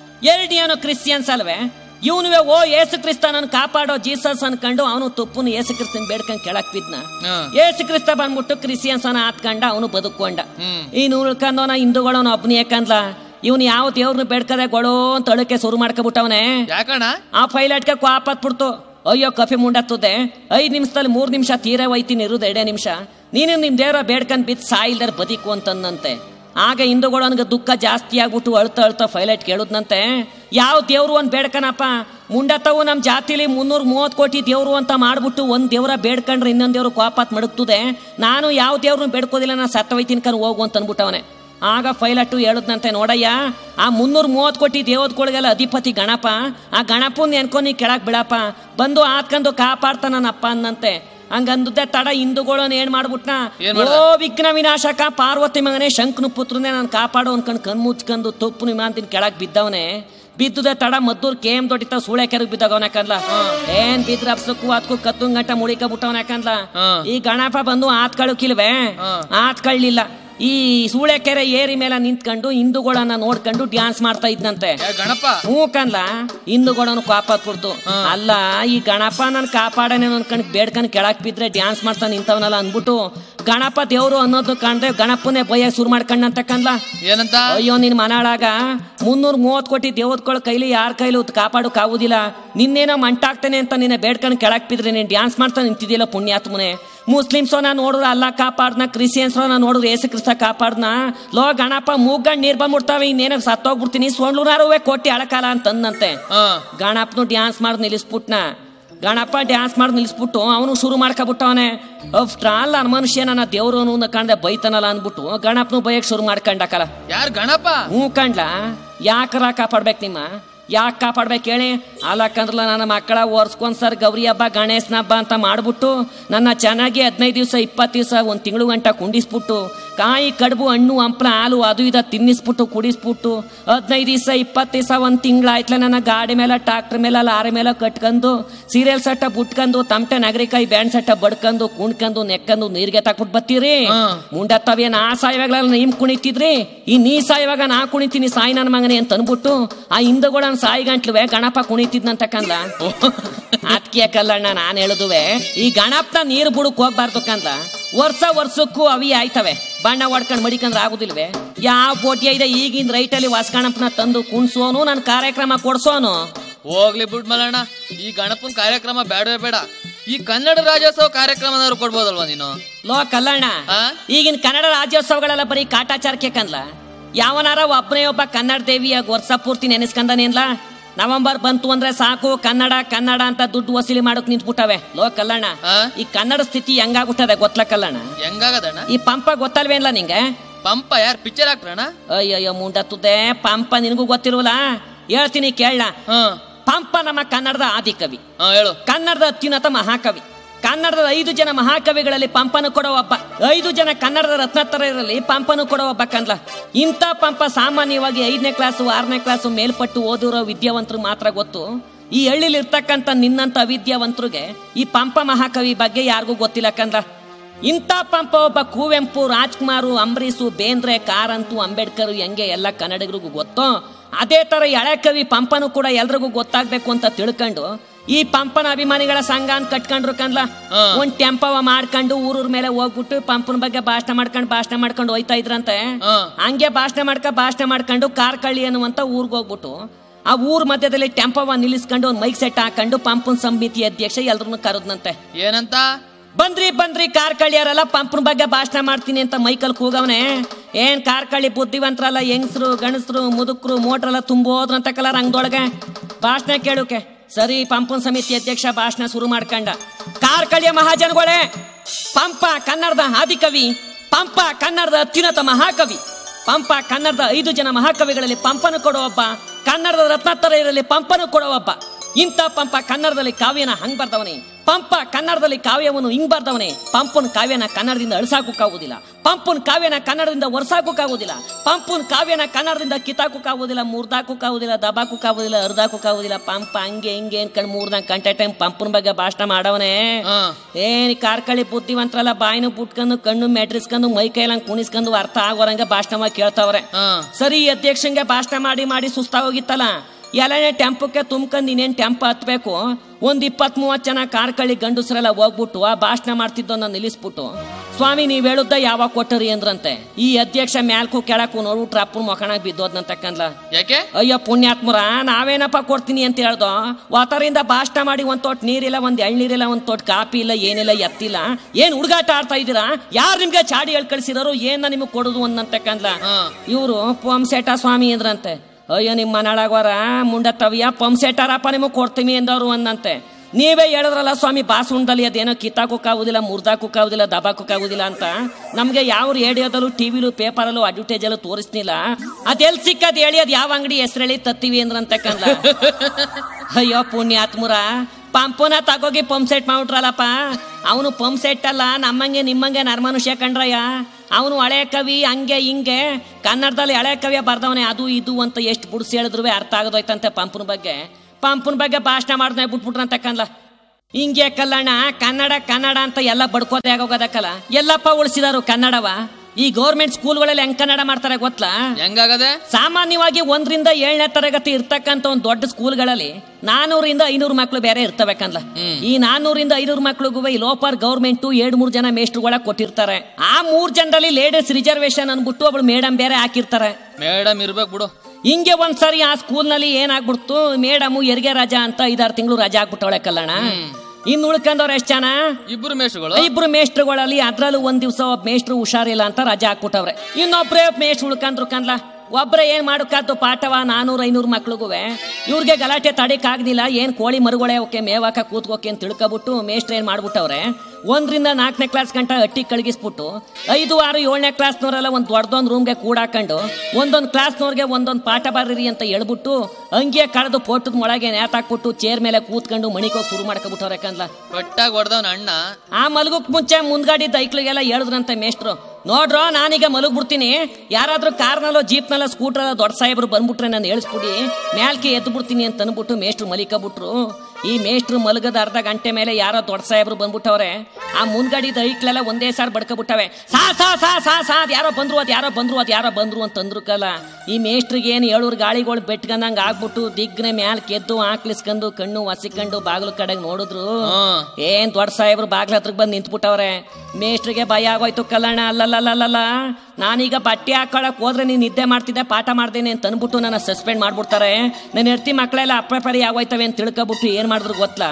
2 ಕ್ರಿಶ್ಚಿಯನ್ಸ್ ಅಲ್ವೇ, ಇವನುವೆ ಓ ಏಸು ಕ್ರಿಸ್ತ ನನ್ ಕಾಪಾಡೋ ಜೀಸಸ್ ಅನ್ಕೊಂಡು ಅವನು ತುಪ್ಪನ ಏಸು ಕ್ರಿಸ್ತನ್ ಬೇಡ್ಕೊಂಡ್ ಕೆಳಕ್ ಬಿದ್ನ. ಏಸು ಕ್ರಿಸ್ತ ಬಂದ್ಬಿಟ್ಟು ಕ್ರಿಶ್ಚಿಯನ್ಸ್ ಆತ್ಕಂಡ, ಅವನು ಬದುಕೊಂಡ. ಇನ್ನು ಉಳ್ಕೊಂಡವನ ಹಿಂದೂಗಳವನ ಒಬ್ನಿ ಯಾಕಂದ್ಲ, ಇವನು ಯಾವ ದೇವ್ರನ್ನ ಬೇಡ್ಕದೆ ಗೊಳೋ ಅಂತ ಅಳಕೆ ಶುರು ಮಾಡ್ಕೊಬಿಟ್ಟವನೆ. ಆ ಪೈಲಟ್ಗೆ ಕೋಪತ್ಬಿಡ್ತು, ಅಯ್ಯೋ ಕಫಿ ಮುಂಡತ್ತದೆ, 5 ನಿಮಿಷದಲ್ಲಿ 3 ನಿಮಿಷ ತೀರಾ ಒಯ್ತೀನಿ ಇರುದು 2 ನಿಮಿಷ, ನೀನು ನಿಮ್ ದೇವ್ರ ಬೇಡ್ಕೊಂಡ್ ಬಿದ್ದು ಸಾಯಿಲ್ದಾರ ಬದುಕು ಅಂತಂದಂತೆ. ಆಗ ಹಿಂದೂಗಳವನ್ಗೆ ದುಃಖ ಜಾಸ್ತಿ ಆಗ್ಬಿಟ್ಟು ಅಳ್ತಾ ಪೈಲಟ್ ಕೇಳುದ್ನಂತೆ, ಯಾವ ದೇವ್ರು ಒಂದ್ ಬೇಡ್ಕನಪ್ಪ, ಮುಂಡತ್ತವು ನಮ್ ಜಾತಿಲಿ 330 ಕೋಟಿ ದೇವ್ರು ಅಂತ ಮಾಡ್ಬಿಟ್ಟು ಒಂದ್ ದೇವ್ರ ಬೇಡ್ಕೊಂಡ್ರೆ ಇನ್ನೊಂದ್ ದೇವ್ರು ಕೋಪತ್ ಮಡಗ್ತದೆ, ನಾನು ಯಾವ ದೇವ್ರನ್ನ ಬೇಡ್ಕೋದಿಲ್ಲ, ನಾ ಸತ್ತ ಒಯ್ತಿನ್ಕನ್ ಹೋಗು ಅಂತ ಅನ್ಬಿಟ್ಟವನೆ. ಆಗ ಪೈಲಟ್ಟು ಹೇಳುದ್ನಂತೆ, ನೋಡಯ್ಯ ಆ 330 ಕೋಟಿ ದೇವತೆಗಳಿಗೆಲ್ಲ ಅಧಿಪತಿ ಗಣಪ, ಆ ಗಣಪನ್ ಎನ್ಕೊ ನೀ ಕೆಳಕ್ ಬಿಡಪ್ಪ, ಬಂದು ಆತ್ಕೊಂಡು ಕಾಪಾಡ್ತಾನಪ್ಪ ಅನ್ನಂತೆ. ಹಂಗಂದೇ ತಡ ಹಿಂದೂಗಳನ್ನ ಏನ್ ಮಾಡ್ಬಿಟ್ನ, ಓ ವಿಘ್ನ ವಿನಾಶಕ ಪಾರ್ವತಿ ಮಗನೇ ಶಂಕನ ಪುತ್ರನೇ ನಾನು ಕಾಪಾಡೋ ಅನ್ಕೊಂಡ್ ಕಣ್ಮುಚ್ಕೊಂಡು ತುಪ್ಪು ವಿಮಾನದಿಂದ ಕೆಳಕ್ ಬಿದ್ದವನೆ. ಬಿದ್ದುದ ತಡ ಮದ್ದೂರ್ ಕೇಮ್ ದೊಡ್ಡಿತ ಸೂಳೆ ಕೆರೆಗೆ ಬಿದ್ದಾಗವನಕಂದ್ಲ ಏನ್ ಬಿದ್ರ ಅಪ್ಸಕ್ಕೂ ಅದಕ್ಕೂ ಕತ್ತು ಗಂಟ ಮುಳಿಕ ಬಿಟ್ಟವನಕಂದ್ಲ ಈ ಗಣಪ ಬಂದು ಆತ್ಕಳುಕಿಲ್ವೇ ಆತ್ಕಳ್ಲಿಲ್ಲ. ಈ ಸೂಳೆಕೆರೆ ಏರಿ ಮೇಲೆ ನಿಂತ್ಕೊಂಡು ಹಿಂದೂಗಳನ್ನ ನೋಡ್ಕೊಂಡು ಡ್ಯಾನ್ಸ್ ಮಾಡ್ತಾ ಇದ್ನಂತೆ ಗಣಪ. ಹ್ಞೂ ಕನ್ಲ ಹಿಂದೂಗಳನ್ನ ಕಾಪಾಡ್ಬಿಡ್ತು. ಅಲ್ಲ ಈ ಗಣಪ ನನ್ ಕಾಪಾಡನೆ ಅನ್ಕೊಂಡ್ ಬೇಡ್ಕೊಂಡ್ ಕೆಳಕ್ ಬಿದ್ರೆ ಡ್ಯಾನ್ಸ್ ಮಾಡ್ತಾ ನಿಂತವನಲ್ಲ ಅನ್ಬಿಟ್ಟು ಗಣಪ ದೇವ್ರು ಅನ್ನೋದು ಕಂಡ್ರೆ ಗಣಪನೇ ಭಯ ಶುರು ಮಾಡ್ಕೊಂಡಂತ ಕನ್ಲ. ಏನಂತ? ಅಯ್ಯೋ ನಿನ್ ಮನಾಳಾಗ 330 ಕೋಟಿ ದೇವತ್ಗಳ ಕೈಲಿ ಯಾರ ಕೈಲಿ ಕಾಪಾಡೋಕಾಗುದಿಲ್ಲ. ನಿನ್ನೇನೋ ಮಂಟಾಗ್ತಾನೆ ಅಂತ ನಿನ್ನ ಬೇಡ್ಕೊಂಡ್ ಕೆಳಕ್ ಬಿದ್ರೆ ನೀನ್ ಡ್ಯಾನ್ಸ್ ಮಾಡ್ತಾ ನಿಂತಿದ್ದಿಲ್ಲ ಪುಣ್ಯಾತ್ಮನೆ. ಮುಸ್ಲಿಮ್ಸೋನ ನೋಡಿದ್ರು ಅಲ್ಲ ಕಾಪಾಡ್ನ, ಕ್ರಿಶ್ಚಿಯನ್ಸ್ನ ನೋಡಿದ್ರು ಏಸು ಕ್ರಿಸ್ತ ಕಾಪಾಡ್ನ. ಲೋ ಗಣಪ ಮೂಗಂಡ್ ನೀರ್ ಬಂದ್ಬಿಡ್ತಾವೆ, ಇನ್ನೇನ ಸತ್ತೋಗ್ಬಿಡ್ತೀನಿ, ಸೊಂಡ್ಲೂನಾರುವೆ ಕೊಟ್ಟಿ ಅಳಕಾಲ ಅಂತಂದಂತೆ. ಗಣಪನು ಡ್ಯಾನ್ಸ್ ಮಾಡಿ ನಿಲ್ಲಿಸ್ಬಿಟ್ನ. ಗಣಪ ಡ್ಯಾನ್ಸ್ ಮಾಡಿ ನಿಲ್ಲಿಸ್ಬಿಟ್ಟು ಅವನು ಶುರು ಮಾಡ್ಕೊಬಿಟ್ಟವನೆ. ಅಲ್ಲ ಮನುಷ್ಯ ನನ್ನ ದೇವ್ರು ಕಂಡ್ರೆ ಬೈತಾನಲ್ಲ ಅನ್ಬಿಟ್ಟು ಗಣಪನು ಬಯಕ್ ಶುರು ಮಾಡ್ಕೊಂಡಕಲ್ಲ. ಯಾರು ಗಣಪ? ಹ್ಞೂ ಕಂಡ್ಲ. ಯಾಕರ ಕಾಪಾಡ್ಬೇಕು ನಿಮ್ಮ? ಯಾಕೆ ಕಾಪಾಡ್ಬೇಕು ಹೇಳಿ? ಅಲ್ಲಕ್ಕಂದ್ರಲ್ಲ ನನ್ನ ಮಕ್ಕಳ ವರ್ಷಕ್ಕೊಂದ್ಸರ್ ಗೌರಿ ಹಬ್ಬ ಗಣೇಶನ ಹಬ್ಬ ಅಂತ ಮಾಡ್ಬಿಟ್ಟು ನನ್ನ ಚೆನ್ನಾಗಿ 15 ದಿವಸ 20 ದಿವಸ 1 ತಿಂಗಳು ಗಂಟ ಕುಂಡಿಸ್ಬಿಟ್ಟು ಕಾಯಿ ಕಡುಬು ಹಣ್ಣು ಹಂಪ್ಲ ಹಾಲು ಅದು ಇದ ತಿನ್ನಿಸ್ಬಿಟ್ಟು ಕುಡಿಸ್ಬಿಟ್ಟು 15 ದಿವಸ 20 ದಿವಸ 1 ತಿಂಗಳಾಯ್ತಲ ನನ್ನ ಗಾಡಿ ಮೇಲೆ ಟ್ರಾಕ್ಟರ್ ಮೇಲೆ ಲಾರಿ ಮೇಲೆ ಕಟ್ಕೊಂಡು ಸೀರಿಯಲ್ ಸಟ್ಟ ಬುಟ್ಕೊಂಡು ತಮಟೆ ನಗರಿಕಾಯಿ ಬ್ಯಾಂಡ್ ಸಟ್ಟ ಬಡ್ಕೊಂಡು ಕುಣ್ಕೊಂಡು ನೆಕ್ಕಂದು ನೀರ್ಗೆ ತಾಕ್ಬಿಟ್ಟು ಬರ್ತೀರಿ. ಮುಂಡತ್ತವೇನ್ ಆ ಸಾಯವಾಗಲ್ಲ ನಿಮ್ ಕುಣಿತಿದ್ರಿ, ಈ ನೀ ಸಾಯವಾಗ ನಾ ಕುಣಿತೀನಿ ಸಾಯಿ ನನ್ನ ಮಗನೇ ಅಂತ ಅನ್ಬಿಟ್ಟು ಆ ಹಿಂದೂಗಳ ಸಾಯಿ ಗಂಟ್ಲುವೆ ಗಣಪ ಕುಣಿತಿದ್ನಂತ ಕಂದ್ಲ. ಅದ್ಕೆ ಕಲ್ಲಣ್ಣ ನಾನ್ ಹೇಳುದುವೆ ಈ ಗಣಪನ ನೀರು ಬುಡಕ್ ಹೋಗ್ಬಾರ್ದು ಕಂದ್ಲ. ವರ್ಷಕ್ಕೂ ಅವಿ ಆಯ್ತವೆ, ಬಣ್ಣ ಹೊಡ್ಕೊಂಡ್ ಮಡಿಕಂದ್ರೆ ಆಗುದಿಲ್ವೇ? ಯಾವ ಬೋಟ್ಯ ಇದೆ ಈಗಿನ ರೈಟಲ್ಲಿ ವಾಸ್ಗಣಪನ ತಂದು ಕುಣ್ಸೋನು, ನನ್ ಕಾರ್ಯಕ್ರಮ ಕೊಡ್ಸೋನು. ಹೋಗ್ಲಿ ಬಿಡ್ ಮಲ್ಲಣ್ಣ, ಈ ಗಣಪನ ಕಾರ್ಯಕ್ರಮ ಬೇಡವೇ ಬೇಡ. ಈ ಕನ್ನಡ ರಾಜ್ಯೋತ್ಸವ ಕಾರ್ಯಕ್ರಮದವ್ರು ಕೊಡ್ಬೋದಲ್ವಾ ನೀನು? ಲೋ ಕಲ್ಲಣ್ಣ, ಈಗಿನ ಕನ್ನಡ ರಾಜ್ಯೋತ್ಸವಗಳೆಲ್ಲ ಬರೀ ಕಾಟಾಚಾರಕ್ಕೆ ಕಂದ್ಲ. ಯಾವನಾರ ಒಬ್ಬನೇ ಒಬ್ಬ ಕನ್ನಡ ದೇವಿಯಾಗ ವರ್ಷ ಪೂರ್ತಿ ನೆನೆಸ್ಕಂದನೇನ್ಲ. ನವೆಂಬರ್ ಬಂತು ಅಂದ್ರೆ ಸಾಕು ಕನ್ನಡ ಕನ್ನಡ ಅಂತ ದುಡ್ಡು ವಸೂಲಿ ಮಾಡಕ್ ನಿಂತ್ಬಿಟ್ಟವೆ. ಲೋ ಕಲ್ಲಣ್ಣ, ಈ ಕನ್ನಡ ಸ್ಥಿತಿ ಹೆಂಗಾಗುತ್ತದೆ ಗೊತ್ತಲ ಕಲ್ಲಣ್ಣ? ಹೆಂಗಾಗದಣ್ಣ? ಈ ಪಂಪ ಗೊತ್ತಲ್ವೇನ್ಲ ನಿಂಗೆ? ಪಂಪ ಯಾರು ಪಿಕ್ಚರ್ ಆಕ್ಟ್ರಣ್ಣ? ಅಯ್ಯಯ್ಯೋ ಮುಂಡತ್ತದೆ ಪಂಪ ನಿನಗೂ ಗೊತ್ತಿರುವಲ್ಲ, ಹೇಳ್ತೀನಿ ಕೇಳ. ಪಂಪ ನಮ್ಮ ಕನ್ನಡದ ಆದಿಕವಿ, ಹೇಳು. ಕನ್ನಡದ ಅತ್ಯುನ್ನತ ಮಹಾಕವಿ. ಕನ್ನಡದ 5 ಜನ ಮಹಾಕವಿಗಳಲ್ಲಿ ಪಂಪನು ಕೊಡೋ ಒಬ್ಬ. 5 ಜನ ಕನ್ನಡದ ರತ್ನತ್ರರಲ್ಲಿ ಪಂಪನು ಕೊಡೋ ಒಬ್ಬ ಕಂದ್ಲ. ಇಂಥ ಪಂಪ ಸಾಮಾನ್ಯವಾಗಿ 5ನೇ ಕ್ಲಾಸು 6ನೇ ಕ್ಲಾಸು ಮೇಲ್ಪಟ್ಟು ಓದಿರೋ ವಿದ್ಯಾವಂತರು ಮಾತ್ರ ಗೊತ್ತು. ಈ ಹಳ್ಳಿಲಿ ಇರ್ತಕ್ಕಂಥ ನಿನ್ನಂತ ಅವಿದ್ಯಾವಂತರಿಗೆ ಈ ಪಂಪ ಮಹಾಕವಿ ಬಗ್ಗೆ ಯಾರಿಗೂ ಗೊತ್ತಿಲ್ಲ ಕಂದ್ಲ. ಇಂಥ ಪಂಪ ಒಬ್ಬ ಕುವೆಂಪು, ರಾಜ್ಕುಮಾರು, ಅಂಬರೀಷು, ಬೇಂದ್ರೆ, ಕಾರಂತು, ಅಂಬೇಡ್ಕರ್ ಹೆಂಗೆ ಎಲ್ಲ ಕನ್ನಡಿಗರಿಗೂ ಗೊತ್ತೋ ಅದೇ ತರ ಎಳೆ ಕವಿ ಪಂಪನು ಕೂಡ ಎಲ್ರಿಗೂ ಗೊತ್ತಾಗ್ಬೇಕು ಅಂತ ತಿಳ್ಕೊಂಡು ಈ ಪಂಪನ ಅಭಿಮಾನಿಗಳ ಸಂಘ ಅಂತ ಕಟ್ಕೊಂಡ್ರು ಕಂದ್ಲ. ಒಂದ್ ಟೆಂಪವ ಮಾಡ್ಕೊಂಡು ಊರೂರ್ ಮೇಲೆ ಹೋಗ್ಬಿಟ್ಟು ಪಂಪನ ಬಗ್ಗೆ ಭಾಷಣ ಮಾಡ್ಕೊಂಡು ಹೋಯ್ತಾ ಇದ್ರಂತೆ. ಹಂಗೆ ಭಾಷಣ ಮಾಡ್ಕೊಂಡು ಕಾರ್ಕಳ್ಳಿ ಅನ್ನುವಂತ ಊರ್ಗ್ ಹೋಗ್ಬಿಟ್ಟು ಆ ಊರ್ ಮಧ್ಯದಲ್ಲಿ ಟೆಂಪವ ನಿಲ್ಲಿಸ್ಕೊಂಡು ಒಂದ್ ಮೈಕ್ ಸೆಟ್ ಹಾಕೊಂಡು ಪಂಪನ್ ಸಮಿತಿ ಅಧ್ಯಕ್ಷ ಎಲ್ರನ್ನು ಕರೆದ್ನಂತೆ. ಏನಂತ? ಬಂದ್ರಿ ಕಾರ್ಕಳಿಯರೆಲ್ಲ ಪಂಪನ ಬಗ್ಗೆ ಭಾಷಣ ಮಾಡ್ತೀನಿ ಅಂತ ಮೈಕಲ್ ಕೂಗವನೆ. ಏನ್ ಕಾರ್ಕಳಿ ಬುದ್ಧಿವಂತರಲ್ಲ, ಹೆಂಗಸರು ಗಣಸರು ಮುದುಕರು ಮೋಟ್ರೆಲ್ಲ ತುಂಬೋದ್ರಂತ ಕಲರ್ ಅಂಗದೊಳಗೆ ಭಾಷಣ ಕೇಳುಕೆ. ಸರಿ, ಪಂಪನ ಸಮಿತಿ ಅಧ್ಯಕ್ಷ ಭಾಷಣ ಶುರು ಮಾಡ್ಕೊಂಡ. ಕಾರ್ಕಳಿಯ ಮಹಾಜನಗಳೇ, ಪಂಪ ಕನ್ನಡದ ಆದಿಕವಿ, ಪಂಪ ಕನ್ನಡದ ಅತ್ಯುನ್ನತ ಮಹಾಕವಿ, ಪಂಪ ಕನ್ನಡದ 5 ಜನ ಮಹಾಕವಿಗಳಲ್ಲಿ ಪಂಪನು ಕೊಡೋ ಒಬ್ಬ, ಕನ್ನಡದ ರತ್ನತ್ರಯರಲ್ಲಿ ಪಂಪನು ಕೊಡೋ ಒಬ್ಬ. ಇಂಥ ಪಂಪ ಕನ್ನಡದಲ್ಲಿ ಕಾವ್ಯನ ಹಂಗ್ ಬರ್ದವನೇ, ಪಂಪ ಕನ್ನಡದಲ್ಲಿ ಕಾವ್ಯವನ್ನು ಹಿಂಗ್ ಬರ್ದವನೇ. ಪಂಪನ್ ಕಾವ್ಯನ ಕನ್ನಡದಿಂದ ಅಳಿಸಾಕೋಕ್ಕಾಗುದಿಲ್ಲ, ಪಂಪನ್ ಕಾವ್ಯನ ಕನ್ನಡದಿಂದ ಒರ್ಸಾಕೋಕ್ಕಾಗುದಿಲ್ಲ, ಪಂಪನ್ ಕಾವ್ಯನ ಕನ್ನಡದಿಂದ ಕಿತ್ತಾಕೋಕ್ಕಾಗುದಿಲ್ಲ, ಮುರ್ದಾಕೋಕ್ಕಾಗುದಿಲ್ಲ, ದಬಾಕೋಕ್ಕಾಗುದಿಲ್ಲ, ಅರ್ದಾಕೋಕ್ಕಾಗುದಿಲ್ಲ. ಪಂಪ ಹಂಗೆ ಹಿಂಗೆ ಅನ್ಕೊಂಡ್ 3-4 ಗಂಟೆ ಟೈಮ್ ಪಂಪನ್ ಬಗ್ಗೆ ಭಾಷಣ ಮಾಡವನೇ. ಏನ್ ಕಾರ್ಕಳಿ ಬುದ್ಧಿವಂತರಲ್ಲ ಬಾಯಿನ ಬುಟ್ಕೊಂಡು ಕಣ್ಣು ಮೆಟ್ರಿಸ್ಕೊಂಡು ಮೈ ಕೈಲಂಗ್ ಕುಣಿಸ್ಕೊಂಡು ಅರ್ಥ ಆಗೋರಂಗ ಭಾಷಣವಾಗಿ ಕೇಳ್ತಾವ್ರೆ. ಸರಿ, ಅಧ್ಯಕ್ಷಂಗೆ ಭಾಷಣ ಮಾಡಿ ಸುಸ್ತಾಗೋಗಿತ್ತಲ್ಲ, ಎಲ್ಲನೇ ಟೆಂಪೋಕ್ಕೆ ತುಂಬ್ಕೊಂಡು ಇನ್ನೇನ್ ಟೆಂಪೋ ಹತ್ಬೇಕು. ಒಂದ್ 20-30 ಜನ ಕಾರ್ಕಳಿ ಗಂಡಸ್ರೆಲ್ಲ ಹೋಗ್ಬಿಟ್ಟು ಆ ಭಾಷಣ ಮಾಡ್ತಿದ್ದನ್ನ ನಿಲ್ಲಿಸ್ಬಿಟ್ಟು, ಸ್ವಾಮಿ ನೀವ್ ಹೇಳುದ್ದ ಯಾವಾಗ ಕೊಟ್ಟರಿ ಅಂದ್ರಂತೆ. ಈ ಅಧ್ಯಕ್ಷ ಮ್ಯಾಲ್ಕು ಕೆಳಕು ನೋಡ್ಬಿಟ್ರ ಅಪ್ಪನ ಮೊಕಣಾಗ ಬಿದ್ದೋದ್ನಂತ ಕಂದ್ಲ. ಯಾಕೆ? ಅಯ್ಯೋ ಪುಣ್ಯಾತ್ಮರ, ನಾವೇನಪ್ಪ ಕೊಡ್ತೀನಿ ಅಂತ ಹೇಳ್ದೋ. ವಾತರಿಂದ ಭಾಷಣ ಮಾಡಿ ಒಂದ್ ತೊಟ್ ನೀರಿಲ್ಲ, ಒಂದ್ ಎಳ್ನೀರಿಲ್ಲ, ಒಂದ್ ತೊಟ್ ಕಾಪಿ ಇಲ್ಲ, ಏನಿಲ್ಲ, ಎತ್ತಿಲ್ಲ. ಏನ್ ಹುಡುಗಾಟ ಆಡ್ತಾ ಇದ್ದೀರಾ? ಯಾರು ನಿಮ್ಗೆ ಚಾಡಿ ಹೇಳ್ ಕಳ್ಸಿದಾರು? ಏನ ನಿಮಗ್ ಕೊಡುದು ಅಂದಂತೆ ಕಂದ್ಲ. ಇವ್ರು ಪಂಸೇಟ ಸ್ವಾಮಿ ಅಂದ್ರಂತೆ. ಅಯ್ಯೋ ನಿಮ್ಮ ಮನಾಳಾಗೋರ ಮುಂಡತ್ತವ್ಯ ಪಂಸೇಟಾರಪ್ಪ ನಿಮಗ್ ಕೊಡ್ತೀವಿ ಎಂದವ್ರು ಅಂದಂತೆ. ನೀವೇ ಹೇಳಿದ್ರಲ್ಲ ಸ್ವಾಮಿ ಬಾಸುಂಡಲ್ಲಿ ಅದೇನೋ ಕಿತ್ತಾಕೋಕ್ಕಾಗುದಿಲ್ಲ, ಮುರ್ದಾಕೋಕ್ಕಾಗುದಿಲ್ಲ, ದಬಾಕೋಕ್ಕಾಗುದಿಲ್ಲ ಅಂತ. ನಮ್ಗೆ ಯಾವ ರೇಡಿಯೋದಲ್ಲೂ ಟಿವಿಲು ಪೇಪರಲ್ಲೂ ಅಡ್ವರ್ಟೈಸ್ ಅಲ್ಲೂ ತೋರಿಸ್ನಿಲ್ಲ. ಅದೆಲ್ ಸಿಕ್ಕದ್ ಹೇಳಿ, ಅದ್ ಯಾವ ಅಂಗಡಿ ಹೆಸರೇಳಿ ತತ್ತೀವಿ ಅಂದ್ರಂತ ಕಂದ್ಲ. ಅಯ್ಯೋ ಪುಣ್ಯಾತ್ಮರ, ಪಂಪುನ ತಗೋಗಿ ಪಂಪ್ ಸೆಟ್ ಮಾಡ್ಬಿಟ್ರಲ್ಲಪ್ಪ. ಅವನು ಪಂಪ್ ಸೆಟ್ ಅಲ್ಲ, ನಮ್ಮಂಗೆ ನಿಮ್ಮಂಗೆ ನರ್ಮನುಷ್ಯ ಕಂಡ್ರಯ್ಯ. ಅವನು ಹಳೆ ಕವಿ, ಹಂಗೆ ಹಿಂಗೆ ಕನ್ನಡದಲ್ಲಿ ಹಳೆ ಕವಿಯ ಬರ್ದವನೇ ಅದು ಇದು ಅಂತ ಎಷ್ಟು ಬುಡ್ಸಿ ಹೇಳಿದ್ರು ಅರ್ಥ ಆಗೋದೋಯ್ತಂತೆ ಪಂಪನ ಬಗ್ಗೆ ಭಾಷಣ ಮಾಡಿದ್ರೆ ಬಿಟ್ಬಿಟ್ರಂತ ಕನ್ಲ. ಹಿಂಗೆ ಕಲ್ಲಣ್ಣ ಕನ್ನಡ ಕನ್ನಡ ಅಂತ ಎಲ್ಲ ಬಡ್ಕೋದೇ ಆಗೋಗದಕ್ಕಲ್ಲ. ಎಲ್ಲಪ್ಪ ಉಳಿಸಿದಾರು ಕನ್ನಡವ? ಈ ಗೌರ್ಮೆಂಟ್ ಸ್ಕೂಲ್ಗಳಲ್ಲಿ ಹೆಂಗ್ ಕನ್ನಡ ಮಾಡ್ತಾರೆ ಗೊತ್ತಾ? ಹೆಂಗಾಗದೆ? ಸಾಮಾನ್ಯವಾಗಿ 1 ರಿಂದ 7ನೇ ತರಗತಿ ಇರ್ತಕ್ಕಂಥ ಒಂದು ದೊಡ್ಡ ಸ್ಕೂಲ್ಗಳಲ್ಲಿ 400 ರಿಂದ 500 ಮಕ್ಳು ಬೇರೆ ಇರ್ತಬೇಕಲ್ಲ. ಈ 400 ರಿಂದ 500 ಮಕ್ಳಿಗೂ ಈ ಲೋಪರ್ ಗೌರ್ಮೆಂಟ್ 2-3 ಜನ ಮೇಸ್ಟ್ರುಗಳ ಕೊಟ್ಟಿರ್ತಾರೆ. ಆ 3 ಜನರಲ್ಲಿ ಲೇಡೀಸ್ ರಿಸರ್ವೇಶನ್ ಅನ್ಬಿಟ್ಟು ಒಬ್ಳು ಮೇಡಮ್ ಬೇರೆ ಹಾಕಿರ್ತಾರೆ. ಮೇಡಮ್ ಇರ್ಬೇಕು ಬಿಡು. ಹಿಂಗೆ ಒಂದ್ಸರಿ ಆ ಸ್ಕೂಲ್ ನಲ್ಲಿ ಏನಾಗ್ಬಿಡ್ತು, ಮೇಡಮ್ ಹೆರಿಗೆ ರಜಾ ಅಂತ 5-6 ತಿಂಗಳು ರಜಾ ಆಗ್ಬಿಟ್ಟವಳೆ ಕಲ್ಲಣ್ಣ. ಇನ್ನು ಉಳ್ಕೊಂಡವ್ರು ಎಷ್ಟು ಜನ? ಇಬ್ರು ಮೇಸ್ಟ್ರುಗಳಲ್ಲಿ. ಅದ್ರಲ್ಲೂ ಒಂದ್ ದಿವ್ಸ ಒಬ್ಬ ಮೇಸ್ಟ್ರು ಹುಷಾರಿಲ್ಲ ಅಂತ ರಜಾ ಹಾಕ್ಬಿಟ್ಟವ್ರೆ. ಇನ್ನೊಬ್ರೇ ಮೇಷ್ಟ್ರು ಉಳ್ಕೊಂಡ್ರು ಕನ್ಲ. ಒಬ್ರೆ ಏನ್ ಮಾಡಕ್ಕಾದ್ದು ಪಾಠವ 400-500 ಮಕ್ಳಿಗೂ. ಇವ್ರಿಗೆ ಗಲಾಟೆ ತಡಿಕ್ ಆಗ್ಲಿಲ್ಲ. ಏನ್ ಕೋಳಿ ಮರುಗೊಳೆ ಓಕೆ ಮೇವಾಕ ಕೂತ್ಕೋಕೆ ಅಂತ ತಿಳ್ಕೊಬಿಟ್ಟು ಮೇಷ್ಟ್ರು ಏನ್ ಮಾಡ್ಬಿಟ್ಟವ್ರೆ, 1 ರಿಂದ 4ನೇ ಕ್ಲಾಸ್ ಗಂಟ ಅಟ್ಟಿ ಕಳಗಿಸ್ಬಿಟ್ಟು 5, 6, 7ನೇ ಕ್ಲಾಸ್ನವರೆಲ್ಲ ಒಂದು ದೊಡ್ಡದೊಂದು ರೂಮ್ಗೆ ಕೂಡಾಕೊಂಡು ಒಂದೊಂದು ಕ್ಲಾಸ್ನವ್ರಿಗೆ ಒಂದೊಂದು ಪಾಠ ಬರ್ರಿ ಅಂತ ಹೇಳ್ಬಿಟ್ಟು ಹಂಗೆ ಕಳೆದು ಪೋಟದ ಮೊಳಗೆ ನೇತಾಕ್ಬಿಟ್ಟು ಚೇರ್ ಮೇಲೆ ಕೂತ್ಕೊಂಡು ಮಣಿಕೋಗಿ ಶುರು ಮಾಡ್ಕೊಬಿಟ್ಟವ್ರೆ ಕನ್ಲ. ಅಣ್ಣ ಆ ಮಲಗಕ್ ಮುಂಚೆ ಮುಂದ್ಗಾಡಿದ್ದ ಐಕ್ಳಿಗೆಲ್ಲ ಹೇಳಿದ್ರಂತೆ ಮೇಷ್ಟ್ರು, ನೋಡ್ರೋ ನಾನೀಗ ಮಲಗ್ಬಿಡ್ತೀನಿ, ಯಾರಾದ್ರೂ ಕಾರ್ನಲ್ಲೋ ಜೀಪ್ನಲ್ಲೋ ಸ್ಕೂಟ್ರಲ್ಲೋ ದೊಡ್ಡ ಸಾಹೇಬ್ರು ಬಂದ್ಬಿಟ್ರೆ ನಾನು ಹೇಳಿಸ್ಬಿಡಿ ಮ್ಯಾಲ್ಕೆ ಎದ್ದು ಬಿಡ್ತೀನಿ ಅಂತ ಅನ್ಬಿಟ್ಟು ಮೇಷ್ಟ್ರು ಮಲಿಕಬಿಟ್ರು. ಈ ಮೇಷ್ಟ್ರು ಮಲಗದ ಅರ್ಧ ಗಂಟೆ ಮೇಲೆ ಯಾರೋ ದೊಡ್ಡ ಸಾಹೇಬ್ರು ಬಂದ್ಬಿಟ್ಟವ್ರೆ. ಆ ಮುಂದ್ಗಡಿದ ಐಕ್ಲೆಲ್ಲ ಒಂದೇ ಸಾರ್ ಬಡ್ಕೊಬಿಟ್ಟವೆ. ಸಾ ಯಾರೋ ಬಂದ್ರು ಅಂತಂದ್ರು ಕಲ. ಈ ಮೇಷ್ಟ್ರಿಗೆ ಏನು 7 ಗಾಳಿಗಳು ಬೆಟ್ಕಂದಂಗ ಆಗ್ಬಿಟ್ಟು ದಿಗ್ನೆ ಮ್ಯಾಲ್ಕೆ ಎದ್ದು ಆಕ್ಲಿಸ್ಕೊಂಡು ಕಣ್ಣು ಹಸಿಕೊಂಡು ಬಾಗ್ಲು ಕಡೆಗೆ ನೋಡಿದ್ರು. ಏನ್ ದೊಡ್ಡ ಸಾಹೇಬ್ರು ಬಾಗ್ಲ ಹತ್ರಕ್ ಬಂದು ನಿಂತ್ಬಿಟ್ಟವ್ರೆ. ಮೇಷ್ಟ್ರಿಗೆ ಭಯ ಆಗೋಯ್ತು ಕಲ್ಲಣ್ಣ. ಅಲ್ಲಲ್ಲ ನಾನೀಗ ಬಟ್ಟೆ ಹಾಕೊಳಕ್ ಹೋದ್ರೆ ನೀನ್ ನಿದ್ದೆ ಮಾಡ್ತಿದ್ದೆ ಪಾಠ ಮಾಡ್ದೇನೆ ಅಂತ ಅನ್ಬಿಟ್ಟು ನನ್ನ ಸಸ್ಪೆಂಡ್ ಮಾಡ್ಬಿಡ್ತಾರೆ. ನನ್ನ ಹೆಂಡತಿ ಮಕ್ಕಳೆಲ್ಲ ಅಪ್ಪಪರಿ ಆಗೋಯ್ತವೆ ಅಂತ ತಿಳ್ಕೊಬಿಟ್ಟು ಏನ್ ಮಾಡಿದ್ರು ಗೊತ್ತಾ?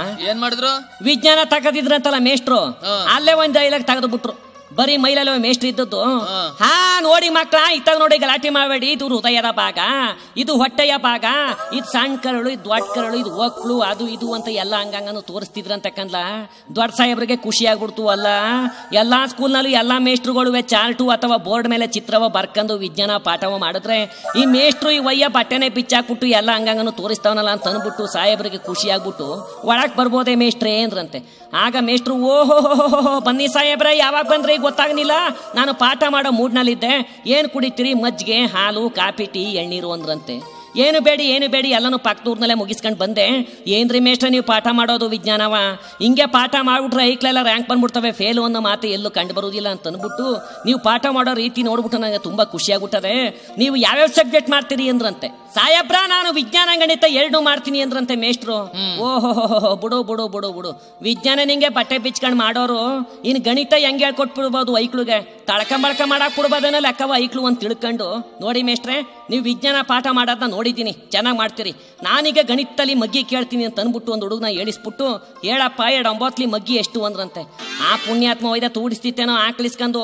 ವಿಜ್ಞಾನ ತಗದಿದ್ರಂತಲ್ಲ ಮೇಷ್ಟ್ರು, ಅಲ್ಲೇ ಒಂದ್ ಡೈಲಾಗ್ ತೆಗೆದು ಬಿಟ್ರು. ಬರೀ ಮೈಲಲ್ಲಿ ಮೇಷ್ಟ್ರು ಇದ್ದದ್ದು. ಹಾ ನೋಡಿ ಮಕ್ಕಳ, ಇತ್ತಾಗ ನೋಡಿ ಗಲಾಟೆ ಮಾಡಬೇಡಿ, ಇದು ಹೃದಯದ ಭಾಗ, ಇದು ಹೊಟ್ಟೆಯ ಭಾಗ, ಇದು ಸಣ್ಣ ಕರಳು, ಇದು ದೊಡ್ಡ ಕರಳು, ಇದು ಒಕ್ಳು, ಅದು ಇದು ಅಂತ ಎಲ್ಲ ಹಂಗಂಗನು ತೋರಿಸ್ತಿದ್ರಂತ ಕನ್ಲ. ದೊಡ್ಡ ಸಾಹೇಬ್ರಿಗೆ ಖುಷಿ ಆಗ್ಬಿಡ್ತು. ಅಲ್ಲ ಎಲ್ಲಾ ಸ್ಕೂಲ್ನಲ್ಲೂ ಎಲ್ಲಾ ಮೇಷ್ಟ್ರುಗಳು ಚಾರ್ಟು ಅಥವಾ ಬೋರ್ಡ್ ಮೇಲೆ ಚಿತ್ರವ ಬರ್ಕೊಂಡು ವಿಜ್ಞಾನ ಪಾಠವ ಮಾಡಿದ್ರೆ ಈ ಮೇಷ್ಟ್ರು ಈ ವಯ್ಯ ಬಟ್ಟೆನೆ ಬಿಚ್ಚಾಕ್ಬಿಟ್ಟು ಎಲ್ಲ ಹಂಗಂಗನು ತೋರಿಸ್ತಾವನಲ್ಲ ಅಂತ ಅನ್ಬಿಟ್ಟು ಸಾಹೇಬ್ರಿಗೆ ಖುಷಿ ಆಗ್ಬಿಟ್ಟು ಒಳಕ್ ಬರ್ಬೋದೇ ಮೇಷ್ಟ್ರೇ ಅಂದ್ರಂತೆ. ಆಗ ಮೇಷ್ಟ್ರು ಓಹೋ ಬನ್ನಿ ಸಾಹೇಬ್ರೆ, ಯಾವಾಗ ಬಂದ್ರಿ ಗೊತ್ತಾಗ್ನಿಲ್ಲ, ನಾನು ಪಾಠ ಮಾಡೋ ಮೂಡ್ನಲ್ಲಿದ್ದೆ, ಏನ್ ಕುಡಿತೀರಿ, ಮಜ್ಜಿಗೆ, ಹಾಲು, ಕಾಫಿ, ಟೀ, ಎಳ್ನೀರು ಅಂದ್ರಂತೆ. ಏನು ಬೇಡಿ ಎಲ್ಲನೂ ಪಕ್ಕದೂರ್ನಲ್ಲೇ ಮುಗಿಸ್ಕೊಂಡು ಬಂದೆ. ಏನ್ರಿ ಮೇಷ್ಟ್ರ ನೀವು ಪಾಠ ಮಾಡೋದು ವಿಜ್ಞಾನವ? ಹಿಂಗೆ ಪಾಠ ಮಾಡ್ಬಿಟ್ರೆ ಐಕ್ಲೆಲ್ಲ ರ್ಯಾಂಕ್ ಬಂದ್ಬಿಡ್ತವೆ, ಫೇಲು ಅನ್ನೋ ಮಾತು ಎಲ್ಲೂ ಕಂಡು ಬರುವುದಿಲ್ಲ ಅಂತ ಅಂದ್ಬಿಟ್ಟು ನೀವು ಪಾಠ ಮಾಡೋ ರೀತಿ ನೋಡ್ಬಿಟ್ಟು ನನಗೆ ತುಂಬಾ ಖುಷಿ ಆಗ್ಬಿಟ್ಟದೆ. ನೀವು ಯಾವ್ಯಾವ ಸಬ್ಜೆಕ್ಟ್ ಮಾಡ್ತೀರಿ ಅಂದ್ರಂತೆ. ಸಾಹೇಬ್ರ ನಾನು ವಿಜ್ಞಾನ ಗಣಿತ 2 ಮಾಡ್ತೀನಿ ಅಂದ್ರಂತೆ ಮೇಷ್ಟ್ರು. ಓಹೋ ಬಿಡು ವಿಜ್ಞಾನ ನಿಂಗೆ ಬಟ್ಟೆ ಬಿಚ್ಕೊಂಡು ಮಾಡೋರು, ಇನ್ ಗಣಿತ ಹೆಂಗೆ ಹೇಳ್ಕೊಟ್ಬಿಡ್ಬೋದು ಐಕ್ಳುಗೆ, ತಳಕ ಮಾಡಕ್ ಬಿಡ್ಬೋದೇನೋ ಲೆಕ್ಕವ ಐಕ್ಳು ಅಂತ ತಿಳ್ಕೊಂಡು. ನೋಡಿ ಮೇಷ್ಟ್ರೆ, ನೀವು ವಿಜ್ಞಾನ ಪಾಠ ಮಾಡೋದನ್ನ ನೋಡಿದ್ದೀನಿ, ಚೆನ್ನಾಗಿ ಮಾಡ್ತೀರಿ, ನಾನೀಗ ಗಣಿತದಲ್ಲಿ ಮಗ್ಗಿ ಕೇಳ್ತೀನಿ ಅಂತ ಅನ್ಬಿಟ್ಟು ಒಂದು ಹುಡುಗನ ಹೇಳಿಸ್ಬಿಟ್ಟು, ಹೇಳಪ್ಪ 2 ಮಗ್ಗಿ ಎಷ್ಟು ಅಂದ್ರಂತೆ. ಆ ಪುಣ್ಯಾತ್ಮ ಒಯ್ದ ತೂಡಿಸ್ತಿತ್ತೇನೋ ಆಕಳಿಸ್ಕೊಂಡು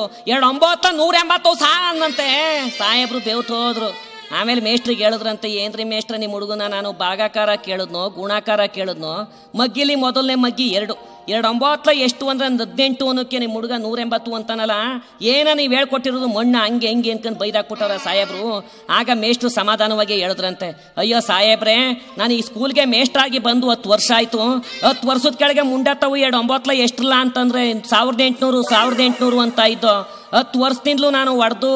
2 180 ಸಾ ಅಂದಂತೆ. ಸಾಹೇಬ್ರು ಬೇವ್ತು ಹೋದ್ರು. ಆಮೇಲೆ ಮೇಷ್ಟ್ರಿಗೆ ಹೇಳಿದ್ರಂತೆ, ಏನ್ರಿ ಮೇಷ್ಟ್ರ ನಿಮ್ಮ ಹುಡುಗನ ನಾನು ಭಾಗಾಕಾರ ಕೇಳಿದ್ನೋ ಗುಣಾಕಾರ ಕೇಳಿದ್ನೋ, ಮಗ್ಗಿಲಿ ಮೊದಲನೇ ಮಗ್ಗಿ 2 ಎಷ್ಟು ಅಂದ್ರೆ 18 ಅನ್ನೋಕ್ಕೆ ನಿಮ್ಮ ಹುಡುಗ 180 ಅಂತಾನಲ್ಲ, ಏನ ನೀವು ಹೇಳ್ಕೊಟ್ಟಿರೋದು ಮಣ್ಣ ಹಂಗೆ ಹೆಂಗೆ ಅನ್ಕೊಂಡು ಬೈದಾಕ್ಬಿಟ್ಟವ್ರ ಸಾಹೇಬ್ರು. ಆಗ ಮೇಷ್ಟ್ರು ಸಮಾಧಾನವಾಗಿ ಹೇಳಿದ್ರಂತೆ, ಅಯ್ಯೋ ಸಾಹೇಬ್ರೆ, ನಾನು ಈ ಸ್ಕೂಲ್ಗೆ ಮೇಷ್ಟ್ರಾಗಿ ಬಂದು 10 ವರ್ಷ ಆಯ್ತು, 10 ವರ್ಷದ ಕೆಳಗೆ ಮುಂಡತ್ತವು 2 ಎಷ್ಟಿಲ್ಲ ಅಂತಂದ್ರೆ 1800 ಅಂತ ಇದ್ದು, 10 ವರ್ಷದಿಂದಲೂ ನಾನು ಹೊಡೆದು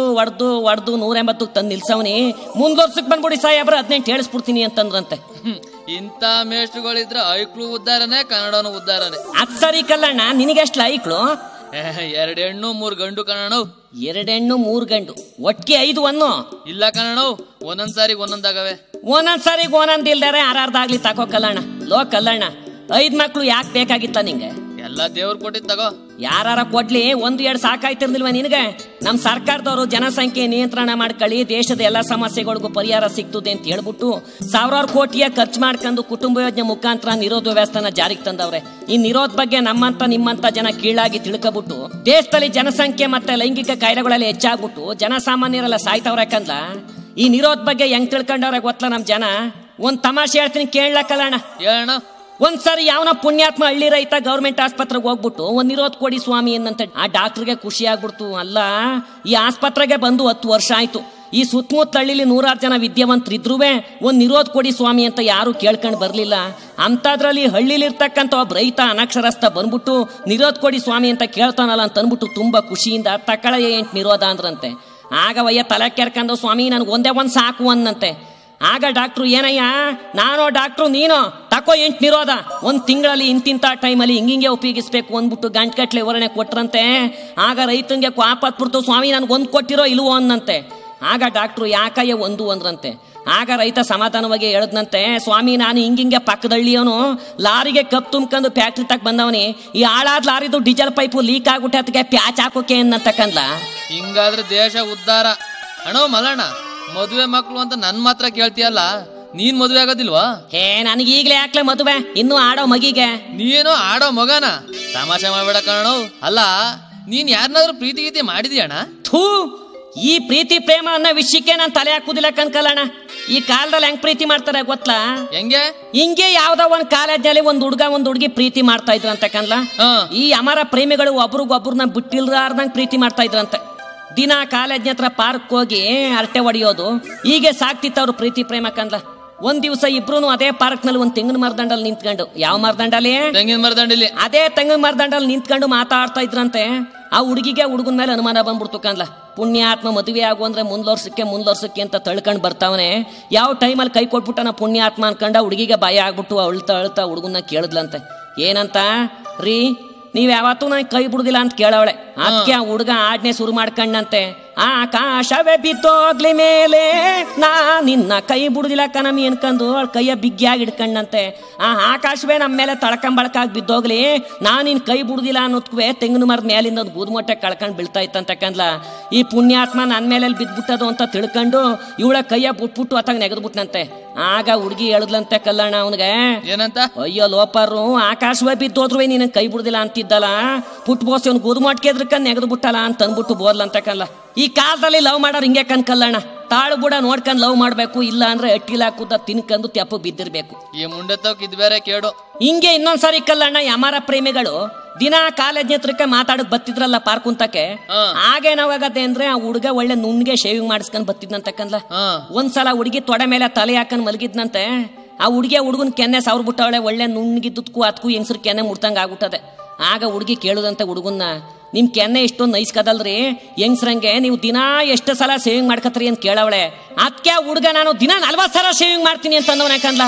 180 ತಂದು ನಿಲ್ಸವನಿ, ಮುಂದ್ವರ್ಸಕ್ ಬಂದ್ಬಿಡಿ ಸಾಹೇಬ್ರ 18 ಹೇಳಿಸ್ಬಿಡ್ತೀನಿ ಅಂತಂದ್ರಂತೆ. ಇಂಥ ಮೇಷ್ಟ್ರುಗಳಿದ್ರೆ ಐಕ್ಳು ಉದ್ದಾರನೆ, ಕನ್ನಡನು ಉದ್ದಾರನೆ. ಅದ್ ಸರಿ ಕಲ್ಲಣ್ಣ, ನಿನಗೆಷ್ಟು ಐಕ್ಳು? 2 ಹೆಣ್ಣು 3 ಗಂಡು ಕನ್ನಡ. 2 ಹೆಣ್ಣು 3 ಗಂಡು, ಒಟ್ಟಿಗೆ 5 ಅನ್ನು ಇಲ್ಲ ಕನ್ನಡ, ಒಂದೊಂದ್ಸಾರಿಗೆ ಒಂದೊಂದಾಗವೆ. ಒಂದೊಂದ್ಸಾರಿಗೆ ಒಂದೊಂದಿಲ್ದಾರೆ ಆರಾರ್ದಾಗ್ಲಿ ತಕೋ ಕಲ್ಲಣ್ಣ. ಲೋ ಕಲ್ಲಣ್ಣ, 5 ಮಕ್ಳು ಯಾಕೆ ಬೇಕಾಗಿತ್ತ ನಿಂಗೆ? ಎಲ್ಲ ದೇವ್ರು ಕೊಟ್ಟಿದ್ ತಗೋ. ಯಾರ ಕೊಡ್ಲಿ, 1-2 ಸಾಕಾಯ್ತಿರ್ಲಿಲ್ವ ನಿನಗೆ? ನಮ್ ಸರ್ಕಾರದವರು ಜನಸಂಖ್ಯೆ ನಿಯಂತ್ರಣ ಮಾಡ್ಕೊಳ್ಳಿ, ದೇಶದ ಎಲ್ಲಾ ಸಮಸ್ಯೆಗಳಿಗೂ ಪರಿಹಾರ ಸಿಗ್ತದೆ ಅಂತ ಹೇಳ್ಬಿಟ್ಟು 1000 ಕೋಟಿಯ ಖರ್ಚು ಮಾಡ್ಕೊಂಡು ಕುಟುಂಬ ಯೋಜನೆ ಮುಖಾಂತರ ನಿರೋಧ ವ್ಯವಸ್ಥೆನ ಜಾರಿಗೆ ತಂದವ್ರೆ. ಈ ನಿರೋಧ ಬಗ್ಗೆ ನಮ್ಮಂತ ನಿಮ್ಮಂತ ಜನ ಕೀಳಾಗಿ ತಿಳ್ಕೊಬಿಟ್ಟು ದೇಶದಲ್ಲಿ ಜನಸಂಖ್ಯೆ ಮತ್ತೆ ಲೈಂಗಿಕ ಕಾಯಿಲೆಗಳಲ್ಲಿ ಹೆಚ್ಚಾಗ್ಬಿಟ್ಟು ಜನಸಾಮಾನ್ಯರೆಲ್ಲ ಸಾಯ್ತವ್ರೆ. ಯಾಕಂದ್ರ ಈ ನಿರೋಧ ಬಗ್ಗೆ ಹೆಂಗ್ ತಿಳ್ಕೊಂಡವ್ರೆ ಗೊತ್ತಲ್ಲ ನಮ್ ಜನ? ಒಂದ್ ತಮಾಷೆ ಹೇಳ್ತೀನಿ ಕೇಳಕ್ಕಲ್ಲಣ್ಣ. ಹೇಳೋಣ. ಒಂದ್ಸರಿ ಯಾವನ ಪುಣ್ಯಾತ್ಮ ಹಳ್ಳಿ ರೈತ ಗೌರ್ಮೆಂಟ್ ಆಸ್ಪತ್ರೆಗೆ ಹೋಗ್ಬಿಟ್ಟು 1 ನಿರೋಧ ಕೊಡಿ ಸ್ವಾಮಿ ಏನಂತ. ಆ ಡಾಕ್ಟರ್ಗೆ ಖುಷಿ ಆಗ್ಬಿಡ್ತು. ಅಲ್ಲ, ಈ ಆಸ್ಪತ್ರೆಗೆ ಬಂದು 10 ವರ್ಷ ಆಯ್ತು, ಈ ಸುತ್ತಮುತ್ತ ಹಳ್ಳಿಲಿ 100 ಜನ ವಿದ್ಯಾವಂತರಿದ್ರೂ ಒಂದು ನಿರೋಧ ಕೊಡಿ ಸ್ವಾಮಿ ಅಂತ ಯಾರು ಕೇಳ್ಕೊಂಡು ಬರಲಿಲ್ಲ. ಅಂಥದ್ರಲ್ಲಿ ಹಳ್ಳಿಲಿರ್ತಕ್ಕಂಥ ಒಬ್ಬ ರೈತ ಅನಕ್ಷರಸ್ಥ ಬಂದ್ಬಿಟ್ಟು ನಿರೋಧ ಕೊಡಿ ಸ್ವಾಮಿ ಅಂತ ಕೇಳ್ತಾನಲ್ಲ ಅಂತ ಅಂದ್ಬಿಟ್ಟು ತುಂಬ ಖುಷಿಯಿಂದ ತಕಳ 8 ನಿರೋಧ ಅಂದ್ರಂತೆ. ಆಗ ವಯ್ಯ ತಲೆ ಕೆರ್ಕೊಂಡು ಸ್ವಾಮಿ ನನಗೆ ಒಂದೇ ಒಂದು ಸಾಕು ಅಂದಂತೆ. ಆಗ ಡಾಕ್ಟ್ರು ಏನಯ್ಯ ನಾನು ಡಾಕ್ಟ್ರು ನೀನು ತಕೋ 8 ನಿರೋಧ, 1 ತಿಂಗಳಲ್ಲಿ ಇಂತಿಂಥ ಟೈಮಲ್ಲಿ ಹಿಂಗಿಂಗೆ ಉಪಯೋಗಿಸ್ಬೇಕು ಅಂದ್ಬಿಟ್ಟು ಗಂಟೆಗಟ್ಟಲೆ ವಿವರಣೆ ಕೊಟ್ರಂತೆ. ಆಗ ರೈತಂಗೆ ಕ್ವಾಪತ್ಬಿಡ್ತು, ಸ್ವಾಮಿ ನನಗೆ 1 ಕೊಟ್ಟಿರೋ ಇಲ್ವೋ ಅಂದಂತೆ. ಆಗ ಡಾಕ್ಟ್ರು ಯಾಕಯ್ಯ 1 ಅಂದ್ರಂತೆ. ಆಗ ರೈತ ಸಮಾಧಾನವಾಗಿ ಹೇಳದ್ನಂತೆ, ಸ್ವಾಮಿ ನಾನು ಹಿಂಗಿಂಗೆ ಪಕ್ಕದಳ್ಳಿಯವನು ಲಾರಿಗೆ ಕಪ್ ತುಂಬ್ಕೊಂಡು ಫ್ಯಾಕ್ಟ್ರಿ ತಕ್ಕ ಬಂದವನಿ, ಈ ಹಾಳಾದ ಲಾರಿದು ಡೀಸೆಲ್ ಪೈಪು ಲೀಕ್ ಆಗ್ಬಿಟ್ಟೆ ಅದಕ್ಕೆ ಪ್ಯಾಚ್ ಹಾಕೋಕೆ ಅನ್ನತಕ್ಕಂದ್ಲ. ಹಿಂಗಾದ್ರೆ ದೇಶ ಉದ್ಧಾರ. ಅಣ್ಣೋ ಮಲಣ್ಣ, ಮದುವೆ ಮಕ್ಳು ಅಂತ ನನ್ ಮಾತ್ರ ಕೇಳ್ತೀಯಲ್ಲ, ನೀನ್ ಮದುವೆ ಆಗೋದಿಲ್ವಾ? ಹೇ ನನಗೆ ಈಗಲೇ ಯಾಕ್ಲೆ ಮದುವೆ, ಇನ್ನು ಆಡೋ ಮಗಿಗೆ. ನೀನು ಆಡೋ ಮಗನ ತಮಾಷೆ ಮಾಡ್ಬೇಡ ಕಣೋ. ಅಲ್ಲ ನೀನ್ ಯಾರನ್ನಾದ್ರೂ ಪ್ರೀತಿ ಗೀತಿ ಮಾಡಿದ್ಯಣ್ಣ? ಥೂ, ಈ ಪ್ರೀತಿ ಪ್ರೇಮ ಅನ್ನೋ ವಿಷಯಕ್ಕೆ ನಾನು ತಲೆ ಹಾಕುದಿಲ್ಲ ಕಣ್ಕಲ್ಲಣ್ಣ. ಈ ಕಾಲದಲ್ಲಿ ಹೆಂಗ್ ಪ್ರೀತಿ ಮಾಡ್ತಾರೆ ಗೊತ್ತಾ? ಹೆಂಗೆ? ಹಿಂಗೆ ಯಾವ್ದೋ ಒಂದ್ ಕಾಲೇಜ್ನಲ್ಲಿ ಒಂದ್ ಹುಡುಗ ಒಂದ್ ಹುಡುಗಿ ಪ್ರೀತಿ ಮಾಡ್ತಾ ಇದ್ರು ಅಂತ ಕನ್ಲ. ಈ ಅಮರ ಪ್ರೇಮಿಗಳು ಒಬ್ರಿಗೊಬ್ರನ್ನ ಬಿಟ್ಟಿಲ್ದಾರ್ದಂಗ್ ಪ್ರೀತಿ ಮಾಡ್ತಾ ಇದ್ರಂತೆ. ದಿನ ಕಾಲೇಜ್ ಹತ್ರ ಪಾರ್ಕ್ ಹೋಗಿ ಅರಟೆ ಹೊಡೆಯೋದು ಹೀಗೆ ಸಾಕ್ತಿತ್ತು ಅವ್ರು ಪ್ರೀತಿ ಪ್ರೇಮ ಕನ್ಲ. ಒಂದ್ ದಿವಸ ಇಬ್ರು ಅದೇ ಪಾರ್ಕ್ ನಲ್ಲಿ ಒಂದ್ ತೆಂಗಿನ ಮರದಂಡಲ್ಲಿ ನಿಂತ್ಕೊಂಡು, ಯಾವ ಮರದಂಡಲ್ಲಿ? ತೆಂಗಿನ ಮರದಂಡಲ್ಲಿ. ಅದೇ ತೆಂಗಿನ ಮರದಂಡಲ್ಲಿ ನಿಂತ್ಕೊಂಡು ಮಾತಾಡ್ತಾ ಇದ್ರಂತೆ. ಆ ಹುಡುಗಿಗೆ ಹುಡುಗನ ಮೇಲೆ ಅನುಮಾನ ಬಂದ್ಬಿಡ್ತು ಕನ್ಲ. ಪುಣ್ಯಾತ್ಮ ಮದುವೆ ಆಗು ಅಂದ್ರೆ ಮುಂದ್ವರ್ಸಕ್ಕೆ ಅಂತ ತಳ್ಕೊಂಡು ಬರ್ತಾವನೆ. ಯಾವ ಟೈಮಲ್ಲಿ ಕೈ ಕೊಟ್ಬಿಟ್ಟನ ಪುಣ್ಯಾತ್ಮ ಅನ್ಕೊಂಡ ಹುಡುಗಿಗೆ ಭಯ ಆಗ್ಬಿಟ್ಟು ಅಳ್ತಾ ಹುಡುಗನ್ನ ಕೇಳಿದ್ಲಂತೆ. ಏನಂತ? ರೀ ನೀವ್ ಯಾವತ್ತೂ ನಂಗೆ ಕೈ ಬಿಡುದಿಲ್ಲ ಅಂತ ಕೇಳವಳೆ. ಅದಕ್ಕೆ ಆ ಹುಡುಗ ಆಜ್ಞೆ ಶುರು ಮಾಡ್ಕೊಂಡಂತೆ, ಆಕಾಶವೇ ಬಿದ್ದೋಗ್ಲಿ ಮೇಲೆ ನಾ ನಿನ್ನ ಕೈ ಬಿಡುದಿಲ್ಲ ಕಣಮಿ ಅನ್ಕೊಂಡು ಅವಳ ಕೈಯ ಬಿಗ್ಗಿಯಾಗಿ ಹಿಡ್ಕೊಂಡಂತೆ. ಆ ಆಕಾಶವೇ ನಮ್ಮ ಮೇಲೆ ತಳಕಂಬಳಕಾಗಿ ಬಿದ್ದೋಗ್ಲಿ, ನಾ ನಿನ್ ಕೈ ಬಿಡುದಿಲ್ಲ ಅನ್ನೋದ್ಕುವೆ ತೆಂಗಿನ ಮರದ ಮೇಲಿಂದ ಒಂದು ಬೂದ್ಮೊಟ್ಟೆ ಕಳ್ಕೊಂಡು ಬೀಳ್ತಾ ಇತ್ತಂತಕ್ಕಂದ್ಲ. ಈ ಪುಣ್ಯಾತ್ಮ ನನ್ನ ಮೇಲೆ ಬಿದ್ಬಿಟ್ಟದು ಅಂತ ತಿಳ್ಕೊಂಡು ಇವಳ ಕೈಯ ಬಿಟ್ಬಿಟ್ಟು ಅತ್ತಾಗ ನೆಗೆದ್ಬಿಟ್ನಂತೆ. ಆಗ ಹುಡುಗಿ ಹೇಳಿದ್ಲಂತೆ ಕಲ್ಲಣ್ಣ ಅವನಿಗೆ, ಏನಂತ? ಅಯ್ಯೋ ಲೋಪರು, ಆಕಾಶವೇ ಬಿದ್ದೋದ್ರು ನೀನ್ ಕೈ ಬಿಡುದಿಲ್ಲ ಅಂತಿದ್ದಲ್ಲ, ಪುಟ್ ಬೋಸಿ ಅವ್ನು ಬೂದ್ಮೊಟ್ಕೆ ಎದ್ರಕಂಡ್ ನೆಗೆದು ಬಿಟ್ಟಲ್ಲ ಅಂತ ಅಂದ್ಬಿಟ್ಟು ಬೋದ್ಲಂತಕ್ಕಲ್ಲ. ಈ ಕಾಲದಲ್ಲಿ ಲವ್ ಮಾಡೋರು ಹಿಂಗೆ ಕನ್ಕಲ್ಲಣ್ಣ, ತಾಳು ಬುಡ ನೋಡ್ಕೊಂಡು ಲವ್ ಮಾಡ್ಬೇಕು, ಇಲ್ಲ ಅಂದ್ರೆ ಅಟ್ಟಿಲ ಕೂದ ತಿನ್ಕಂದು ತೆಪ್ಪು ಬಿದ್ದಿರ್ಬೇಕು. ಈ ಮುಂಡತ್ತವ್ಕ್ ಇದ್ ಬೇರೆ ಕೇಳು. ಹಿಂಗೆ ಇನ್ನೊಂದ್ಸಾರಿ ಕಲ್ಲಣ್ಣ ಅಮರ ಪ್ರೇಮಿಗಳು ದಿನ ಕಾಲೇಜ್ ಹತ್ರಕ್ಕೆ ಮಾತಾಡಕ್ ಬತ್ತಿದ್ರಲ್ಲ ಪಾರ್ಕ್ ಕುಂತಕ್ಕೆ, ಆಗೇನಾಗತ್ತೆ ಅಂದ್ರೆ ಆ ಹುಡುಗ ಒಳ್ಳೆ ನುಣ್ಣಿಗೆ ಶೇವಿಂಗ್ ಮಾಡಿಸ್ಕೊಂಡ್ ಬತ್ತಿದ್ನಂತಕ್ಕಂದ್ಲ. ಒಂದ್ಸಲ ಹುಡುಗಿ ತೊಡೆ ಮೇಲೆ ತಲೆ ಹಾಕೊಂಡ್ ಮಲಗಿದ್ನಂತೆ. ಆ ಹುಡುಗನ ಕೆನ್ನೆ ಸಾವಿರ ಬಿಟ್ಟವಳೆ, ಒಳ್ಳೆ ನುಣ್ಗಿದ್ದಕ್ಕೂ ಅದಕ್ಕೂ ಹೆಂಗಸ್ರ ಕೆನ್ನೆ ಮುಡ್ತಂಗ ಆಗ್ಬಿಟ್ಟದೆ. ಆಗ ಹುಡುಗಿ ಕೇಳುದಂತೆ ಹುಡುಗನ್ನ, ನಿಮ್ ಕೆನ್ನೆ ಇಷ್ಟೊಂದು ನೈಸ್ ಕದಲ್ರಿ ಹೆಂಗ್ಸ್ರಂಗೆ, ನೀವು ದಿನ ಎಷ್ಟು ಸಲ ಸೇವಿಂಗ್ ಮಾಡ್ಕತ್ರಿ ಅಂತ ಕೇಳವಳೆ. ಅದಕ್ಕೆ ಹುಡುಗ ನಾನು ದಿನ 40 ಸಲ ಸೇವಿಂಗ್ ಮಾಡ್ತೀನಿ ಅಂತ ಅಂದವನ. ಯಾಕಂದ್ಲ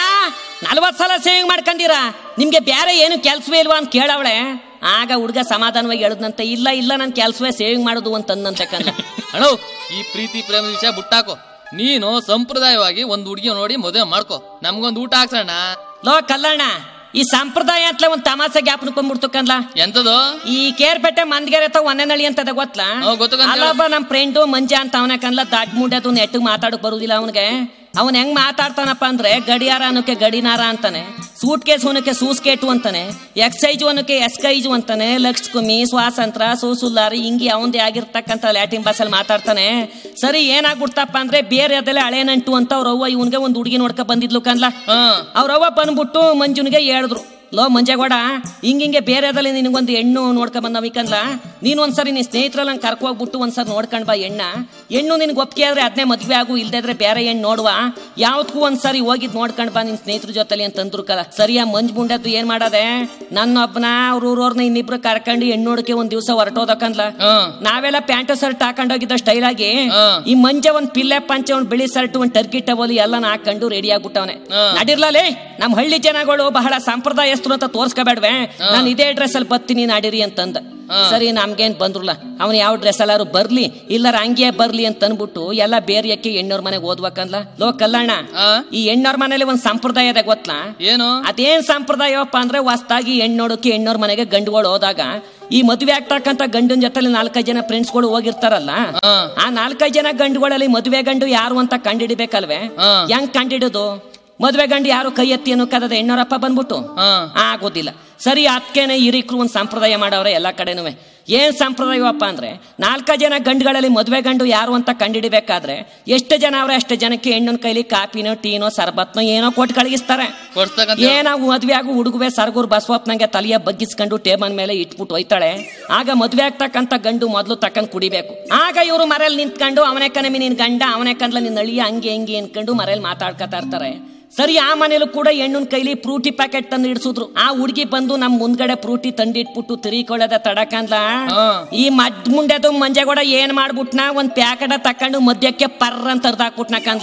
40 ಸಲ ಸೇವಿಂಗ್ ಮಾಡ್ಕೊಂಡಿರಾ, ನಿಮ್ಗೆ ಬೇರೆ ಏನು ಕೆಲ್ಸವೇ ಇಲ್ವಾ ಅಂತ ಕೇಳವಳೆ. ಆಗ ಹುಡುಗ ಸಮಾಧಾನವಾಗಿ ಹೇಳದ್ನಂತೆ, ಇಲ್ಲ ನನ್ ಕೆಲ್ಸವೇ ಸೇವಿಂಗ್ ಮಾಡೋದು ಅಂತಂದಂತೆ ಕಣ್ಣ. ಅಣ್ಣ ಈ ಪ್ರೀತಿ ಪ್ರೇಮ ವಿಷಯ ಬುಟ್ಟಾಕೋ. ನೀನು ಸಂಪ್ರದಾಯವಾಗಿ ಒಂದ್ ಹುಡುಗಿ ನೋಡಿ ಮದುವೆ ಮಾಡ್ಕೋ, ನಮ್ಗೊಂದು ಊಟ ಹಾಕ್ಸೋಣ. ಲೋ ಕಲ್ಲಣ್ಣ, ಈ ಸಂಪ್ರದಾಯ ಅಂತಲೇ ಒಂದ್ ತಮಾಸೆ ಜ್ಞಾಪನ ಬಂದ್ಬಿಡ್ತು ಕನ್ಲ. ಎಂತದು? ಈ ಕೇರ್ಪೇಟೆ ಮಂದ್ಗೆರೆ ಅಥವಾ ಒಂದೆನಳ್ಳಿ ಅಂತದ ಗೊತ್ತಲ್ಲ? ಅಲ್ಲೊಬ್ಬ ನಮ್ ಫ್ರೆಂಡು ಮಂಜ ಅಂತ ಅವನ ಕನ್ಲ, ದಡ್ ಮುಂಡದು ನೆಟ್ಟಿಗೆ ಮಾತಾಡಕ್ ಬರುದಿಲ್ಲ ಅವನಿಗೆ. ಅವನ್ ಹೆಂಗ್ ಮಾತಾಡ್ತಾನಪ್ಪ ಅಂದ್ರೆ, ಗಡಿಯಾರ ಅನ್ನೋಕೆ ಗಡಿನಾರ ಅಂತಾನೆ, ಸೂಟ್ ಕೇಸ್ ಅನ್ನೋಕೆ ಸೂಸ್ಕೇಟು ಅಂತಾನೆ, ಎಕ್ಸೈಜು ಅನ್ನೋಕೆ ಎಸ್ಕೈಜು ಅಂತಾನೆ, ಲಕ್ಷ್ಮಿ ಸ್ವಾತಂತ್ರ್ಯ ಸೂಸುಲ್ಲಾರಿ ಹಿಂಗೆ ಅವಂದೇ ಆಗಿರ್ತಕ್ಕಂಥ ಲ್ಯಾಟಿನ್ ಭಾಷೆಯಲ್ಲಿ ಮಾತಾಡ್ತಾನೆ. ಸರಿ ಏನಾಗ್ಬಿಡ್ತಪ್ಪ ಅಂದ್ರೆ, ಬೇರೆ ಅದೆಲ್ಲ ಹಳೆ ನಂಟು ಅಂತ ಅವ್ರವ್ವ ಇವನ್ಗೆ ಒಂದ್ ಹುಡುಗಿ ನೋಡ್ಕ ಬಂದಿದ್ಲು ಕನ್ಲ. ಅವ್ರವ್ವ ಬಂದ್ಬಿಟ್ಟು ಮಂಜುನಿಗೆ ಹೇಳಿದ್ರು, ಲೋ ಮಂಜೇಗೌಡ, ಹಿಂಗಿಂಗೆ ಬೇರೆ ಅದಲ್ಲಿ ನಿನಗೊಂದು ಹೆಣ್ಣು ನೋಡ್ಕೊಂಡ್ ಬಂದವಿಕಂದ್ಲ, ನೀನ್ ಒಂದ್ಸರಿ ನೀನ್ ಸ್ನೇಹಿತರೆಲ್ಲ ಕರ್ಕೊ ಹೋಗ್ಬಿಟ್ಟು ಒಂದ್ಸರಿ ನೋಡ್ಕೊಂಡ್ ಬಾ ಹೆಣ್ಣು ನಿನ್ಗೆ ಒಪ್ಪಿಗೆ ಆದ್ರೆ ಅದನ್ನೇ ಮದ್ವೆ ಆಗು, ಇಲ್ದಿದ್ರೆ ಬೇರೆ ಹೆಣ್ಣು ನೋಡುವ, ಯಾವ್ದಕ್ಕೂ ಒಂದ್ಸರಿ ಹೋಗಿದ್ ನೋಡ್ಕೊಂಡ್ ಬಾ ನಿನ್ ಸ್ನೇಹಿತರ ಜೊತೆಲಿ ಅಂತಂದ್ರು ಕಲ. ಸರಿಯಾ ಮಂಜ್ ಮುಂಡದ್ದು ಏನ್ ಮಾಡದೆ, ನನ್ನೊಬ್ಬನ ಅವ್ರವ್ರವ್ರನ್ನ ಇನ್ನಿಬ್ರು ಕರ್ಕೊಂಡು ಹೆಣ್ಣು ನೋಡಕ್ಕೆ ಒಂದ್ ದಿವಸ ಹೊರಟೋದಕ್ಕಂದ್ಲ. ನಾವೆಲ್ಲ ಪ್ಯಾಂಟು ಶರ್ಟ್ ಹಾಕೊಂಡೋಗಿದ್ದ ಸ್ಟೈಲ್ ಆಗಿ, ಈ ಮಂಜ ಒಂದ್ ಪಿಲ್ಲೆ ಪಂಚೆ, ಒಂದ್ ಬಿಳಿ ಶರ್ಟ್, ಒಂದ್ ಟರ್ಕಿ ಟವಲಿ ಎಲ್ಲ ಹಾಕೊಂಡು ರೆಡಿ ಆಗ್ಬಿಟ್ಟವನೆ. ನಡಿರ್ಲೇ ನಮ್ ಹಳ್ಳಿ ಜನಗಳು ಬಹಳ ಸಂಪ್ರದಾಯ ಅಂತ ತೋರ್ಸ್ಕೋಬೇಡ್ವೆ, ನಾನು ಇದೇ ಡ್ರೆಸ್ ಅಲ್ಲಿ ಬರ್ತೀನಿ ನಾಡಿರಿ ಅಂತಂದ. ಸರಿ ನಮ್ಗೇನ್ ಬಂದ್ರಲ್ಲ, ಅವನ್ ಯಾವ ಡ್ರೆಸ್ ಎಲ್ಲಾರು ಬರ್ಲಿ ಇಲ್ಲಾರ ಹಂಗೆ ಬರ್ಲಿ ಅಂತ ಅನ್ಬಿಟ್ಟು ಎಲ್ಲ ಬೇರೆಯಕ್ಕೆ ಹೆಣ್ಣವ್ರ ಮನೆಗೆ ಓದ್ಬೇಕಂದ್ಲ. ಲೋ ಕಲ್ಲಣ್ಣ, ಈ ಹೆಣ್ಣವ್ರ ಮನೇಲಿ ಒಂದ್ ಸಂಪ್ರದಾಯ ಅದ ಗೊತ್ತಾ? ಏನು? ಅದೇನ್ ಸಂಪ್ರದಾಯವಪ್ಪ ಅಂದ್ರೆ, ಹೊಸ್ತಾಗಿ ಹೆಣ್ಣೋಡಕ್ಕೆ ಹೆಣ್ಣವ್ರ ಮನೆಗೆ ಗಂಡುಗಳು ಹೋದಾಗ ಈ ಮದುವೆ ಆಗ್ತಕ್ಕಂತ ಗಂಡನ ಜೊತೆ 4-5 ಜನ ಫ್ರೆಂಡ್ಸ್ಗಳು ಹೋಗಿರ್ತಾರಲ್ಲ, ಆ 4-5 ಜನ ಗಂಡುಗಳಲ್ಲಿ ಮದುವೆ ಗಂಡು ಯಾರು ಅಂತ ಕಂಡಿಡಿಬೇಕಲ್ವೇ? ಹೆಂಗ್ ಕಂಡಿಡುದು? ಮದ್ವೆ ಗಂಡು ಯಾರು ಕೈ ಎತ್ತಿ ಅನ್ನೋ ಕದದ ಹೆಣ್ಣವರಪ್ಪ ಬಂದ್ಬಿಟ್ಟು ಆಗೋದಿಲ್ಲ. ಸರಿ ಅದಕ್ಕೇನೆ ಹಿರಿಕರು ಒಂದ್ ಸಂಪ್ರದಾಯ ಮಾಡವ್ರೆ ಎಲ್ಲಾ ಕಡೆನೂ. ಏನ್ ಸಂಪ್ರದಾಯವಪ್ಪ ಅಂದ್ರೆ 4 ಜನ ಗಂಡುಗಳಲ್ಲಿ ಮದುವೆ ಗಂಡು ಯಾರು ಅಂತ ಕಂಡಿಡಿಬೇಕಾದ್ರೆ ಎಷ್ಟು ಜನ ಅವ್ರೆ ಅಷ್ಟು ಜನಕ್ಕೆ ಹೆಣ್ಣಿನ ಕೈಲಿ ಕಾಪಿನೋ ಟೀನೋ ಸರ್ಬತ್ನೋ ಏನೋ ಕೊಟ್ಟು ಕಳಗಿಸ್ತಾರೆ. ಏನೋ ಮದ್ವೆ ಆಗು ಹುಡುಗುವೆ ಸರ್ಗೂರ್ ಬಸವಪ್ಪನಂಗೆ ತಲೆಯ ಬಗ್ಗಿಸ್ಕೊಂಡು ಟೇಬಲ್ ಮೇಲೆ ಇಟ್ಬಿಟ್ಟು ಹೋಯ್ತಾಳೆ. ಆಗ ಮದ್ವೆ ಆಗ್ತಕ್ಕಂಥ ಗಂಡು ಮೊದಲು ತಕ್ಕಂಡ್ ಕುಡಿಬೇಕು. ಆಗ ಇವರು ಮರೇಲಿ ನಿಂತ್ಕೊಂಡು ಅವನೇ ಕಣಮಿ ನಿನ್ ಗಂಡ, ಅವನೇ ಕಂದ್ಲ ನಿನ್ನ ಅಳಿಯ, ಹಂಗೆ ಹಿಂಗೆ ಅನ್ಕೊಂಡು ಮರೇಲಿ ಮಾತಾಡ್ಕೊತಾ ಇರ್ತಾರೆ. ಸರಿ, ಆ ಮನೇಲೂ ಕೂಡ ಹೆಣ್ಣನ್ ಕೈಲಿ ಫ್ರೂಟಿ ಪ್ಯಾಕೆಟ್ ತಂದು ಇಡ್ಸಿದ್ರು. ಆ ಹುಡುಗಿ ಬಂದು ನಮ್ ಮುಂದ್ಗಡೆ ಫ್ರೂಟಿ ತಂದಿಟ್ಬಿಟ್ಟು ತಿರಿಕೊಳ್ಳದ ತಡಕಂದ್ಲ. ಈ ಮುಂಡೆದು ಮಂಜೆಗೂಡ ಏನ್ ಮಾಡ್ಬಿಟ್ನ, ಒಂದ್ ಪ್ಯಾಕೆಟ್ ತಕೊಂಡು ಮದ್ಯಕ್ಕೆ ಪರ್ರ ಅಂತ ಅರ್ಧಾಕ್ಬಿಟ್ನಕಂದ್ಲ.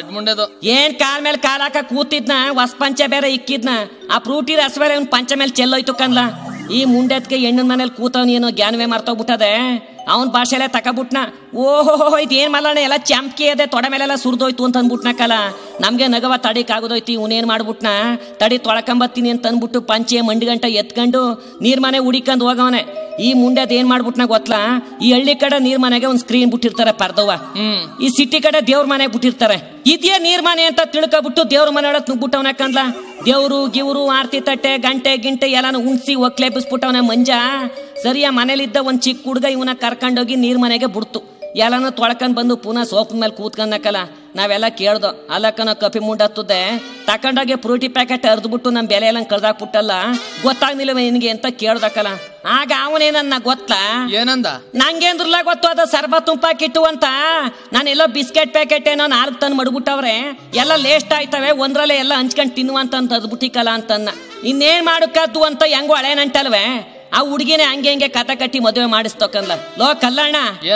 ಏನ್ ಕಾಲ್ ಮೇಲೆ ಕಾಲ್ ಹಾಕ ಕೂತಿದ್ನ, ಹೊಸ ಪಂಚೆ ಬೇರೆ ಇಕ್ಕಿದ್ನ. ಆ ಫ್ರೂಟಿ ರಸವೇಲೆ ಒಂದ್ ಪಂಚೆ ಮೇಲೆ ಚೆಲ್ಲೋಯ್ತು ಕಂದ್ಲ. ಈ ಮುಂಡೆದ್ಕೆ ಹೆಣ್ಣನ್ ಮನೇಲಿ ಕೂತವ್ನ ಏನೋ ಜ್ಞಾನವೇ ಮರ್ತೋಗ್ಬಿಟ್ಟದೆ. ಅವನ್ ಭಾಷೆಲೆ ತಕಬಿಟ್ನ. ಓಹೋ, ಇದೇನ್ ಮಲ್ಲಣ್ಣ ಎಲ್ಲ ಚಂಪ್ಕಿ ಅದೆ, ತೊಡೆ ಮೇಲೆಲ್ಲ ಸುರಿದೋಯ್ತು ಅಂತ ಅಂದ್ಬಿಟ್ನಕಲ್ಲ. ನಮ್ಗೆ ನಗವ ತಡಿಕ್ ಆಗೋದೋಯ್ತು. ಇವನೇನ್ ಮಾಡ್ಬಿಟ್ನ, ತಡಿ ತೊಳ್ಕೊಂಬತ್ತೀನಿ ಅಂತ ಅಂದ್ಬಿಟ್ಟು ಪಂಚೆ ಮಂಡಿಗಂಟ ಎತ್ಕೊಂಡು ನೀರ್ ಮನೆ ಹುಡಿಕೊಂಡು ಹೋಗವನೆ. ಈ ಮುಂಡೆದ್ ಏನ್ ಮಾಡ್ಬಿಟ್ನ ಗೊತ್ತಾ, ಈ ಹಳ್ಳಿ ಕಡೆ ನೀರ್ ಮನೆಗೆ ಒಂದ್ ಸ್ಕ್ರೀನ್ ಬಿಟ್ಟಿರ್ತಾರೆ ಪರ್ದವ, ಈ ಸಿಟಿ ಕಡೆ ದೇವ್ರ ಮನೆ ಬಿಟ್ಟಿರ್ತಾರೆ. ಇದೇ ನೀರ್ ಮನೆ ಅಂತ ತಿಳ್ಕೊಬಿಟ್ಟು ದೇವ್ರ ಮನೆ ಒಳಗ್ ನುಗ್ಬಿಟ್ಟವನಕಂದ್ಲ. ದೇವ್ರು ಗಿವ್ರು ಆರ್ತಿ ತಟ್ಟೆ ಗಂಟೆ ಗಿಂಟೆ ಎಲ್ಲಾನು ಉಣ್ಸಿ ಒಕ್ಲೆಬ್ಬಿಸ್ಬಿಟ್ಟವನ ಮಂಜ. ಸರಿಯ ಮನೇಲಿದ್ದ ಒಂದ್ ಚಿಕ್ಕ ಹುಡುಗ ಇವನ ಕರ್ಕೊಂಡೋಗಿ ನೀರ್ ಮನೆಗೆ ಬಿಡ್ತು. ಎಲ್ಲಾನು ತೊಳ್ಕೊಂಡ್ ಬಂದು ಪುನಃ ಸೋಫ್ ಮೇಲೆ ಕೂತ್ಕೊಂಡಕಲ್ಲ. ನಾವೆಲ್ಲ ಕೇಳ್ದೋ, ಅಲ್ಲಕ್ಕನ ಕಪಿ ಮುಂಡತ್ತದೆ ತಕೊಂಡೋಗಿ ಫ್ರೂಟಿ ಪ್ಯಾಕೆಟ್ ಅರ್ದ್ಬಿಟ್ಟು ನಮ್ ಬೆಲೆ ಎಲ್ಲ ಕಳ್ದಾಕ್ಬಿಟ್ಟಲ್ಲ, ಗೊತ್ತಾಗ್ನಿಲ್ಲ ನಿನ್ಗೆ ಅಂತ ಕೇಳ್ದಕ್ಕಲ್ಲ. ಆಗ ಅವನೇನನ್ನ ಗೊತ್ತಾ, ಏನಂದ, ನಂಗೇಂದ್ರಲ್ಲ ಗೊತ್ತು ಅದು ಸರ್ಬತ್ ತುಂಪಾಕಿಟ್ಟು ಅಂತ. ನಾನೆಲ್ಲೋ ಬಿಸ್ಕೆಟ್ ಪ್ಯಾಕೆಟ್ ಏನೋ 4 ತಂದು ಮಡ್ಬಿಟ್ಟವ್ರೆ, ಎಲ್ಲ ಲೇಸ್ಟ್ ಆಯ್ತವೆ, ಒಂದ್ರಲ್ಲೇ ಎಲ್ಲ ಹಂಚ್ಕೊಂಡ್ ತಿನ್ನುವಂತ ಅರ್ದ್ಬಿಟ್ಟಿಕಲ್ಲ ಅಂತನ್ನ. ಇನ್ನೇನ್ ಮಾಡಕ್ಕದ್ದು ಅಂತ ಹೆಂಗೋ ಹಳೆ ನಂಟಲ್ವೇ. ಆ ಹುಡುಗಿನೇ ಹಂಗೆ ಹಂಗೆ ಕತೆ ಕಟ್ಟಿ ಮದುವೆ ಮಾಡಿಸ್ತೋಕಂದ್ಲ. ಲೋ ಕಲ್ಲಣ್ಣ,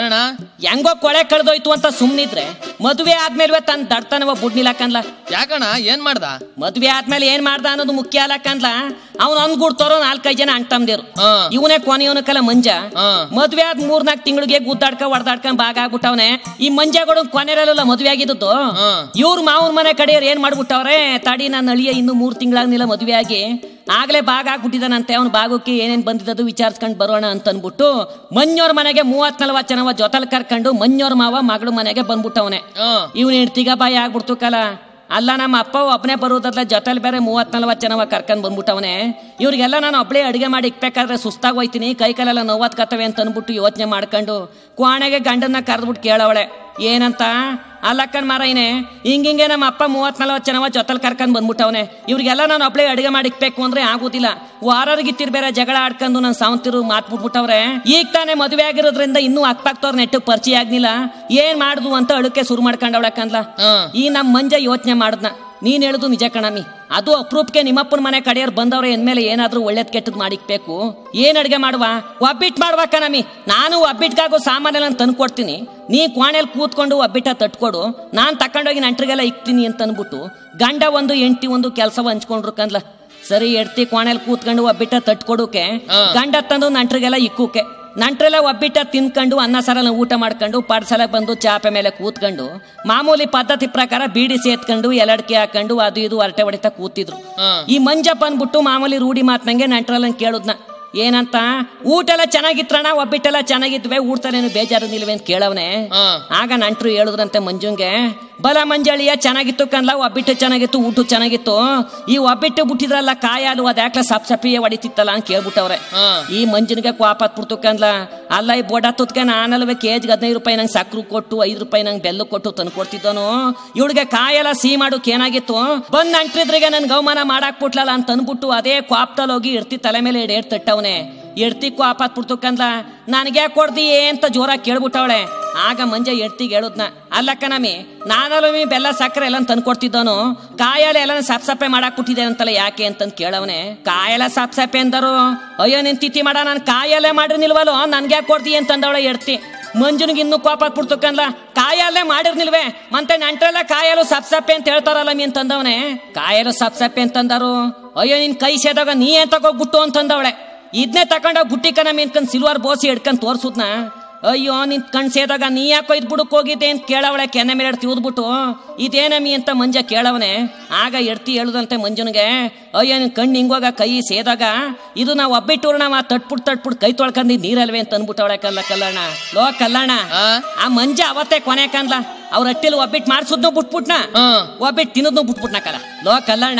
ಹೆಂಗೋ ಕೊಳೆ ಕಳ್ದೋಯ್ತು ಅಂತ ಸುಮ್ನಿದ್ರೆ ಮದುವೆ ಆದ್ಮೇಲೆ ತನ್ನ ದಡ್ತನವ ಬುಡ್ನಿಲ್ಲಕಂದ್ಲ. ಯಾಕಣ್ಣ, ಏನ್ ಮಾಡ್ದ? ಮದ್ವೆ ಆದ್ಮೇಲೆ ಏನ್ ಮಾಡ್ದ ಅನ್ನೋದು ಮುಖ್ಯ ಅಲ್ಲಕಂದ್ಲ. ಅವ್ನು ಅಂದ್ಗುಡ್ತಾರೋ 4-5 ಜನ ಅಣ್ತಂದಿರು. ಇವನೇ ಕೊನೆಯವನಕಲ್ಲ ಮಂಜ. ಮದ್ವೆ ಆದ್ 3-4 ತಿಂಗಳಿಗೆ ಹೊಡೆದಾಡ್ಕೊಂಡ್ ಬಾಗ ಆಗ್ಬಿಟ್ಟವನೆ. ಈ ಮಂಜಗಳು ಕೊನೆರಲ್ಲ ಮದ್ವೆ ಆಗಿದ್ದು. ಇವ್ರ ಮಾವನ ಮನೆ ಕಡೆಯವ್ರು ಏನ್ ಮಾಡ್ಬಿಟ್ಟವ್ರೆ, ತಡಿ ನನ್ನ ಅಳಿಯ ಇನ್ನು 3 ತಿಂಗಳಾಗ್ನಿಲ್ಲ ಮದ್ವೆ ಆಗಿ, ಆಗ್ಲೇ ಬಾಗ ಆಗ್ಬಿಟ್ಟಿದಾನಂತೆ. ಅವ್ನ ಭಾಗಕ್ಕೆ ಏನೇನ್ ಬಂದಿದ್ದು ವಿಚಾರಿಸ್ಕೊಂಡ್ ಬರೋಣ ಅಂತ ಅನ್ಬಿಟ್ಟು ಮಂಜೋರ್ ಮನೆಗೆ 30-40 ಜನವ ಜೊತೆಲ್ ಕರ್ಕೊಂಡು ಮಂಜೋರ್ ಮಾವ ಮಗಳು ಮನೆಗೆ ಬಂದ್ಬಿಟ್ಟವನೆ. ಇವ್ನ ಹೆಂಡ್ತಿಗ ಬಾಯಿ ಆಗ್ಬಿಡ್ತು ಕಲ. ಅಲ್ಲ, ನಮ್ಮ ಅಪ್ಪ ಒಬ್ಬನೇ ಬರುವುದಲ್ಲ, ಜೊತೆಲಿ ಬೇರೆ 30-40 ಜನವ ಕರ್ಕೊಂಡ್ ಬಂದ್ಬಿಟ್ಟವನೆ. ಇವ್ರಿಗೆಲ್ಲ ನಾನು ಒಬ್ಳೇ ಅಡಿಗೆ ಮಾಡಿ ಇಕ್ಬೇಕಾದ್ರೆ ಸುಸ್ತಾಗಿ ಹೋಯ್ತೀನಿ, ಕೈ ಕಾಲೆಲ್ಲ ನೋವತ್ಕತ್ತವೆ ಅಂತ ಅನ್ಬಿಟ್ಟು ಯೋಚನೆ ಮಾಡ್ಕೊಂಡು ಕ್ವಾಣೆಗೆ ಗಂಡನ್ನ ಕರೆದ್ಬಿಟ್ಟು ಕೇಳವಳೆ ಏನಂತ. ಅಲ್ಲಕ್ಕನ್ ಮಾರೈನೆ, ಹಿಂಗಿಂಗೆ ನಮ್ಮ ಅಪ್ಪ 30-40 ಜನವ ಜೊತೆಲ್ ಕರ್ಕೊಂಡ್ ಬಂದ್ಬಿಟ್ಟವನೆ. ಇವ್ರಿಗೆಲ್ಲ ನಾನು ಒಬ್ಳೇ ಅಡಿಗೆ ಮಾಡಿ ಇಕ್ಬೇಕು ಅಂದ್ರೆ ಆಗುದಿಲ್ಲ. ವಾರರ್ಗಿತ್ತಿರ್ ಬೇರೆ ಜಗಳ ಆಡ್ಕೊಂಡು ನಾನು ಸಾವಂತಿರು ಮಾತ್ಬಿಟ್ಬಿಟ್ಟವ್ರೆ. ಈಗ ತಾನೇ ಮದುವೆ ಆಗಿರೋದ್ರಿಂದ ಇನ್ನೂ ಅಕ್ಕಪಕ್ಕದವ್ರ ನೆಟ್ಟಿಗೆ ಪರಿಚಯ ಆಗ್ನಿಲ್ಲ, ಏನ್ ಮಾಡುದು ಅಂತ ಅಳುಕೆ ಶುರು ಮಾಡ್ಕೊಂಡವಳಕ್ಕಂದ್ಲ. ಈ ನಮ್ ಮಂಜ ಯೋಚನೆ ಮಾಡಿದ್ನ, ನೀನ್ ಹೇಳುದು ನಿಜ ಕಣಮಿ. ಅದು ಅಪ್ರೂಪ್ಗೆ ನಿಮ್ಮಪ್ಪನ ಮನೆ ಕಡೆಯವ್ರು ಬಂದವ್ರೆ ಎಂದ್ಮೇಲೆ ಏನಾದ್ರೂ ಒಳ್ಳೇದ್ ಕೆಟ್ಟದ್ ಮಾಡಿಕ್ಬೇಕು. ಏನ್ ಅಡ್ಗೆ ಮಾಡುವ, ಒಬ್ಬಿಟ್ಟು ಮಾಡುವ ಕಣಮಿ. ನಾನು ಒಬ್ಬಿಟ್ಗಾಗೋ ಸಾಮಾನೆಲ್ಲ ತಂದು ಕೊಡ್ತೀನಿ, ನೀ ಕ್ವಾಣೆಲ್ ಕೂತ್ಕೊಂಡು ಒಬ್ಬಿಟ್ಟ ತಟ್ಕೊಡು, ನಾನ್ ತಕೊಂಡೋಗಿ ನಂಟ್ರಿಗೆಲ್ಲ ಇಕ್ತೀನಿ ಅಂತ ಅನ್ಬಿಟ್ಟು ಗಂಡ ಒಂದು ಹೆಂಡತಿ ಒಂದು ಕೆಲಸವ ಹಂಚ್ಕೊಂಡ್ರು ಕಂದ್ಲ. ಸರಿ, ಹೆಂಡ್ತಿ ಕ್ವಾಣೆಲ್ ಕೂತ್ಕೊಂಡು ಒಬ್ಬಿಟ್ಟ ತಟ್ಕೊಡೋಕೆ, ಗಂಡ ತಂದು ನಂಟ್ರಿಗೆಲ್ಲ ಇಕ್ಕೂಕೆ. ನಂಟ್ರೆಲ್ಲ ಒಬ್ಬಿಟ್ಟ ತಿನ್ಕೊಂಡು ಅನ್ನ ಸಾರಲ್ಲ ಊಟ ಮಾಡ್ಕೊಂಡು ಪಾಡ್ಸಲ ಬಂದು ಚಾಪೆ ಮೇಲೆ ಕೂತ್ಕೊಂಡು ಮಾಮೂಲಿ ಪದ್ಧತಿ ಪ್ರಕಾರ ಬೀಡಿ ಸೇತ್ಕೊಂಡು ಎಲಡ್ಕೆ ಹಾಕೊಂಡು ಅದು ಇದು ಹರಟೆ ಹೊಡಿತಾ ಕೂತಿದ್ರು. ಈ ಮಂಜಪ್ಪ ಅಂದ್ಬಿಟ್ಟು ಮಾಮೂಲಿ ರೂಢಿ ಮಾತ್ನಂಗೆ ನಂಟ್ರಲ್ಲ ಕೇಳುದ್ನ, ಏನಂತ, ಊಟ ಎಲ್ಲ ಚೆನ್ನಾಗಿತ್ರಣ, ಒಬ್ಬಿಟ್ಟೆಲ್ಲ ಚೆನ್ನಾಗಿದ್ವೆ, ಊಟಲೇನು ಬೇಜಾರು ನಿಲ್ವೆ ಅಂತ ಕೇಳವನೆ. ಆಗ ನಂಟ್ರು ಹೇಳಿದ್ರಂತೆ ಮಂಜುಂಗೆ, ಬಲ ಮಂಜಳಿಯ ಚೆನ್ನಾಗಿತ್ತು ಕನ್ಲ, ಒಬ್ಬಿಟ್ಟು ಚೆನ್ನಾಗಿತ್ತು, ಊಟ ಚೆನ್ನಾಗಿತ್ತು, ಈ ಒಬ್ಬಿಟ್ಟು ಬಿಟ್ಟಿದ್ರಲ್ಲ ಕಾಯಾಲು ಅದ್ಯಾಕ್ಲ ಸಪ್ಸಪಿಯೇ ಹೊಡಿತಿತ್ತಲ್ಲ ಅಂತ ಕೇಳ್ಬಿಟ್ಟವ್ರೆ. ಈ ಮಂಜನಿಗೆ ಕೋಪ ಹತ್ಬಿಡ್ತು ಕನ್ಲ. ಅಲ್ಲ, ಈ ಬೋಡ ತುತ್ಕೆ ನಾನಲ್ವೇ ಕೆಜಿಗೆ 15 ರೂಪಾಯಿ ನಂಗೆ ಸಕ್ರು ಕೊಟ್ಟು 5 ರೂಪಾಯಿ ನಂಗೆ ಬೆಲ್ಲ ಕೊಟ್ಟು ತಂದು ಕೊಡ್ತಿದ್ದನು, ಇವಳಿಗೆ ಕಾಯೆಲ್ಲ ಸಿಹಿ ಮಾಡೋಕೆ ಏನಾಗಿತ್ತು, ಬಂದ್ ನಂಟ್ರಿದ್ರಿಗೆ ನನ್ಗೆ ಅವಮಾನ ಮಾಡಾಕ್ಬಿಟ್ಲಲ್ಲ ಅಂತ ಅನ್ಬಿಟ್ಟು ಅದೇ ಕೋಪದಲ್ಲಿ ಹೋಗಿ ಇಡ್ತಿ ತಲೆ ಮೇಲೆ ಏಡ್ ತಟ್ಟವನೆ. ಎಡ್ತಿ ಕೋಪ ಹತ್ಬಿಡ್ತು ಕಂದ್ಲ. ನನಗೆ ಕೊಡ್ದಿ ಅಂತ ಜೋರಾಗಿ ಕೇಳ್ಬಿಟ್ಟವಳೆ. ಆಗ ಮಂಜ ಎಡ್ತಿಗೆ ಹೇಳುದ್ನ, ಅಲ್ಲಕ್ಕ ನಮಿ ನಾನಲ್ಲೂ ಬೆಲ್ಲ ಸಕ್ಕರೆ ಎಲ್ಲ ತಂದ್ಕೊಡ್ತಿದ್ದವನು, ಕಾಯಲ್ಲ ಎಲ್ಲ ಸಪ್ಸಪ್ಪೆ ಮಾಡಾಕ್ಬಿಟ್ಟಿದೆ ಅಂತಲ್ಲ ಯಾಕೆ ಅಂತಂದು ಕೇಳವನೆ. ಕಾಯೆಲ್ಲ ಸಪ್ಸಪ್ಪೆ ಅಂದರು. ಅಯ್ಯೋ ನಿನ್ ತಿಥಿ ಮಾಡ, ನಾನು ಕಾಯಲ್ಲೇ ಮಾಡಿರ್ನಿಲ್ವಲ್ಲೋ, ನನ್ಗೆ ಕೊಡ್ದಿ ಅಂತಂದವಳೆ ಎಡ್ತಿ. ಮಂಜುನಿಗೆ ಇನ್ನೂ ಕೋಪ ಹತ್ಬಿಡ್ತು ಕನ್ಲ. ಕಾಯಲ್ಲೇ ಮಾಡಿರ್ನಿಲ್ವೇ ಮತ್ತೆ ನಂಟ್ರೆಲ್ಲ ಕಾಯಲು ಸಪ್ಸಪ್ಪೆ ಅಂತ ಹೇಳ್ತಾರಲ್ಲ ಮೀ ಅಂತಂದವನೆ. ಕಾಯಲು ಸಪ್ಸಪ್ಪೆ ಅಂತಂದರು. ಅಯ್ಯೋ ನಿನ್ ಕೈ ಸೇದಾಗ ನೀ ಏನ್ ತಗೋಗ್ಬಿಟ್ಟು ಅಂತಂದವಳೆ. ಇದನ್ನೇ ತಕೊಂಡೋಗಿ ಬುಟ್ಟಿಕನ ಮೀನ್ಕೊಂಡ್ ಸಿಲ್ವರ್ ಬೋಸಿ ಹಿಡ್ಕೊಂಡ್ ತೋರ್ಸುದ್ನ. ಅಯ್ಯೋ ನಿನ್ ಕಣ್ ಸೇದಾಗ ನೀ ಯಾಕೋ ಇದ್ ಬುಡಕ್ ಹೋಗಿದ್ದೆ ಅಂತ ಕೇಳವಳೆ. ಕೆನ್ನೆ ಮೇಲೆ ತಿವ್ದ್ಬಿಟ್ಟು ಇದೇನಮ್ಮಿ ಅಂತ ಮಂಜ ಕೇಳವನೆ. ಆಗ ಎಡ್ತಿ ಹೇಳುದಂತೆ ಮಂಜುನಿಗೆ, ಅಯ್ಯೋ ನಿನ್ ಕಣ್ಣು ಹಿಂಗೋಗ ಕೈ ಸೇದಾಗ ಇದು ನಾವು ಒಬ್ಬಿಟ್ಟೂರ್ ನಾವ್ ತಟ್ಬಿಟ್ಟು ಕೈ ತೊಳ್ಕೊಂಡಿ ನೀರಲ್ವೇ ಅಂತ ಅನ್ಬಿಟ್ಟವಳೆ. ಕಲ್ಲಣ್ಣ, ಲೋ ಕಲ್ಲಣ್ಣ, ಆ ಮಂಜ ಅವತ್ತೇ ಕೊನೆ ಕನ್ಲ. ಅವ್ರ ಹಟ್ಟಿಲ್ ಒಬ್ಬಿಟ್ಟು ಮಾಡ್ಸುದ್ನು ಬಿಟ್ಬಿಟ್ನ, ಒಬ್ಬಿಟ್ಟು ತಿನ್ನೋದ್ನು ಬಿಟ್ಬಿಟ್ನ ಕಲ. ಲೋ ಕಲ್ಲಣ್ಣ,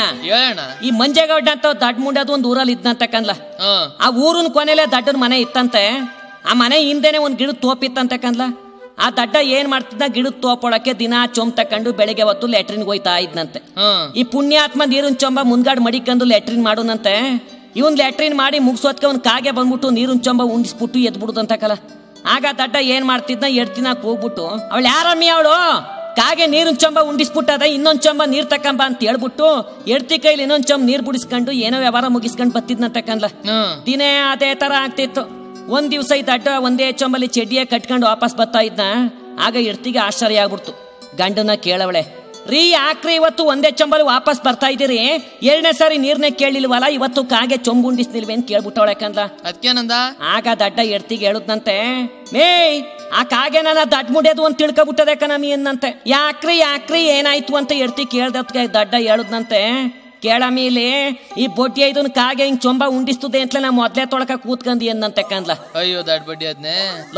ಈ ಮಂಜೇಗೌಡ ಅಂತ ದಡ್ ಮುಂಡದು ಒಂದ್ ಊರಲ್ಲಿ ಇದ್ನಂತ ಕನ್ಲ. ಆ ಊರಿನ ಕೊನೆಲೆ ದಡ್ಡನ ಮನೆ ಇತ್ತಂತೆ. ಆ ಮನೆ ಹಿಂದೆನೆ ಒಂದು ಗಿಡದ ತೋಪಿತ್ತಂತ ಕನ್ಲ. ಆ ದಡ್ಡ ಏನ್ ಮಾಡ್ತಿದ್ದ, ಗಿಡದ ತೋಪೊಳಕ್ಕೆ ದಿನ ಚೊಂಬ್ ತಕೊಂಡು ಬೆಳಿಗ್ಗೆ ಹೊತ್ತು ಲ್ಯಾಟ್ರಿನ್ಗೆ ಹೋಯ್ತಾ ಇದ್ನಂತೆ. ಈ ಪುಣ್ಯಾತ್ಮ ನೀರಿನ ಚೊಂಬ ಮುಂದ್ಗಾಡ್ ಮಡಿಕೊಂಡು ಲ್ಯಾಟ್ರಿನ್ ಮಾಡೋನಂತೆ. ಇವನ್ ಲ್ಯಾಟ್ರಿನ್ ಮಾಡಿ ಮುಗಿಸೋದ್ಕೆ ಅವ್ನು ಕಾಗೆ ಬಂದ್ಬಿಟ್ಟು ನೀರಿನ ಚೊಂಬ ಉಂಡಿಸ್ಬಿಟ್ಟು ಎದ್ಬಿಡುದಂತ ಕಲ. ಆಗ ದಡ್ಡ ಏನ್ ಮಾಡ್ತಿದ್ದ, ಎಡ್ತಿನಾಕ್ ಹೋಗ್ಬಿಟ್ಟು ಅವಳು ಯಾರಮ್ಮಿ ಅವಳು ಕಾಗೆ ನೀರಿನ ಚೊಂಬ ಉಂಡಿಸ್ಬಿಟ್ಟದ, ಇನ್ನೊಂದ್ ಚೊಂಬ ನೀರ್ ತಕ್ಕಂಬ ಅಂತ ಹೇಳ್ಬಿಟ್ಟು ಎಡ್ತಿ ಕೈಲಿ ಇನ್ನೊಂದ್ ಚೊಂಬ ನೀರ್ ಬಿಡಿಸ್ಕೊಂಡು ಏನೋ ವ್ಯವಹಾರ ಮುಗಿಸ್ಕೊಂಡು ಬತ್ತಿದ್ನಂತ ಕನ್ಲ. ದಿನೇ ಅದೇ ತರ ಆಗ್ತಿತ್ತು. ಒಂದ್ ದಿವ್ಸ ಈ ದಡ್ಡ ಒಂದೇ ಚೊಂಬಲ್ಲಿ ಚೆಡ್ಡಿಯ ಕಟ್ಕೊಂಡು ವಾಪಸ್ ಬರ್ತಾ ಇದ್ನ. ಆಗ ಎಡ್ತಿಗೆ ಆಶ್ಚರ್ಯ ಆಗ್ಬಿಡ್ತು. ಗಂಡನ ಕೇಳವಳೆ, ರೀ ಯಾಕ್ರಿ ಇವತ್ತು ಒಂದೇ ಚೊಂಬಲ್ಲಿ ವಾಪಸ್ ಬರ್ತಾ ಇದ್ದೀರಿ, ಎರಡನೇ ಸಾರಿ ನೀರ್ನೇ ಕೇಳಿಲ್ವಲ್ಲ, ಇವತ್ತು ಕಾಗೆ ಚೊಂಬುಂಡಿಸ್ನಿಲ್ವೇ ಅಂತ ಕೇಳ್ಬಿಟ್ಟವಳೆ ಕನ್ಲ. ಅದಕ್ಕೇನಂದ? ಆಗ ದಡ್ಡ ಎಡ್ತಿಗೆ ಹೇಳುದ್ನಂತೆ, ಮೇ ಆ ಕಾಗೆ ನನ್ನ ದಡ್ ಮುಡಿಯೋದು ಅಂತ ತಿಳ್ಕೊಬಿಟ್ಟದೆ ಕಣಮಿ ಅನ್ನಂತೆ. ಯಾಕ್ರಿ ಏನಾಯ್ತು ಅಂತ ಎಡ್ತಿ ಕೇಳ್ದಕ್ಕೆ ದಡ್ಡ ಹೇಳುದ್ನಂತೆ, ಕೇಳಮ್ಮಿ ಇಲ್ಲಿ ಈ ಬೊಡ್ಡಿ ಇದನ್ ಕಾಗೆ ಹಿಂಗ್ ಚೊಂಬ ಉಂಡಿಸ್ತದೆ ಅಂತಲೇ ನಾ ಮೊದ್ಲೇ ತೊಳಕ ಕೂತ್ಕಂದಿ ಅನ್ನಂತೆ ಕನ್ಲ. ಅಯ್ಯೋ ದಡ್ ಬಡ್ಡಿ ಅದ್ನೇ.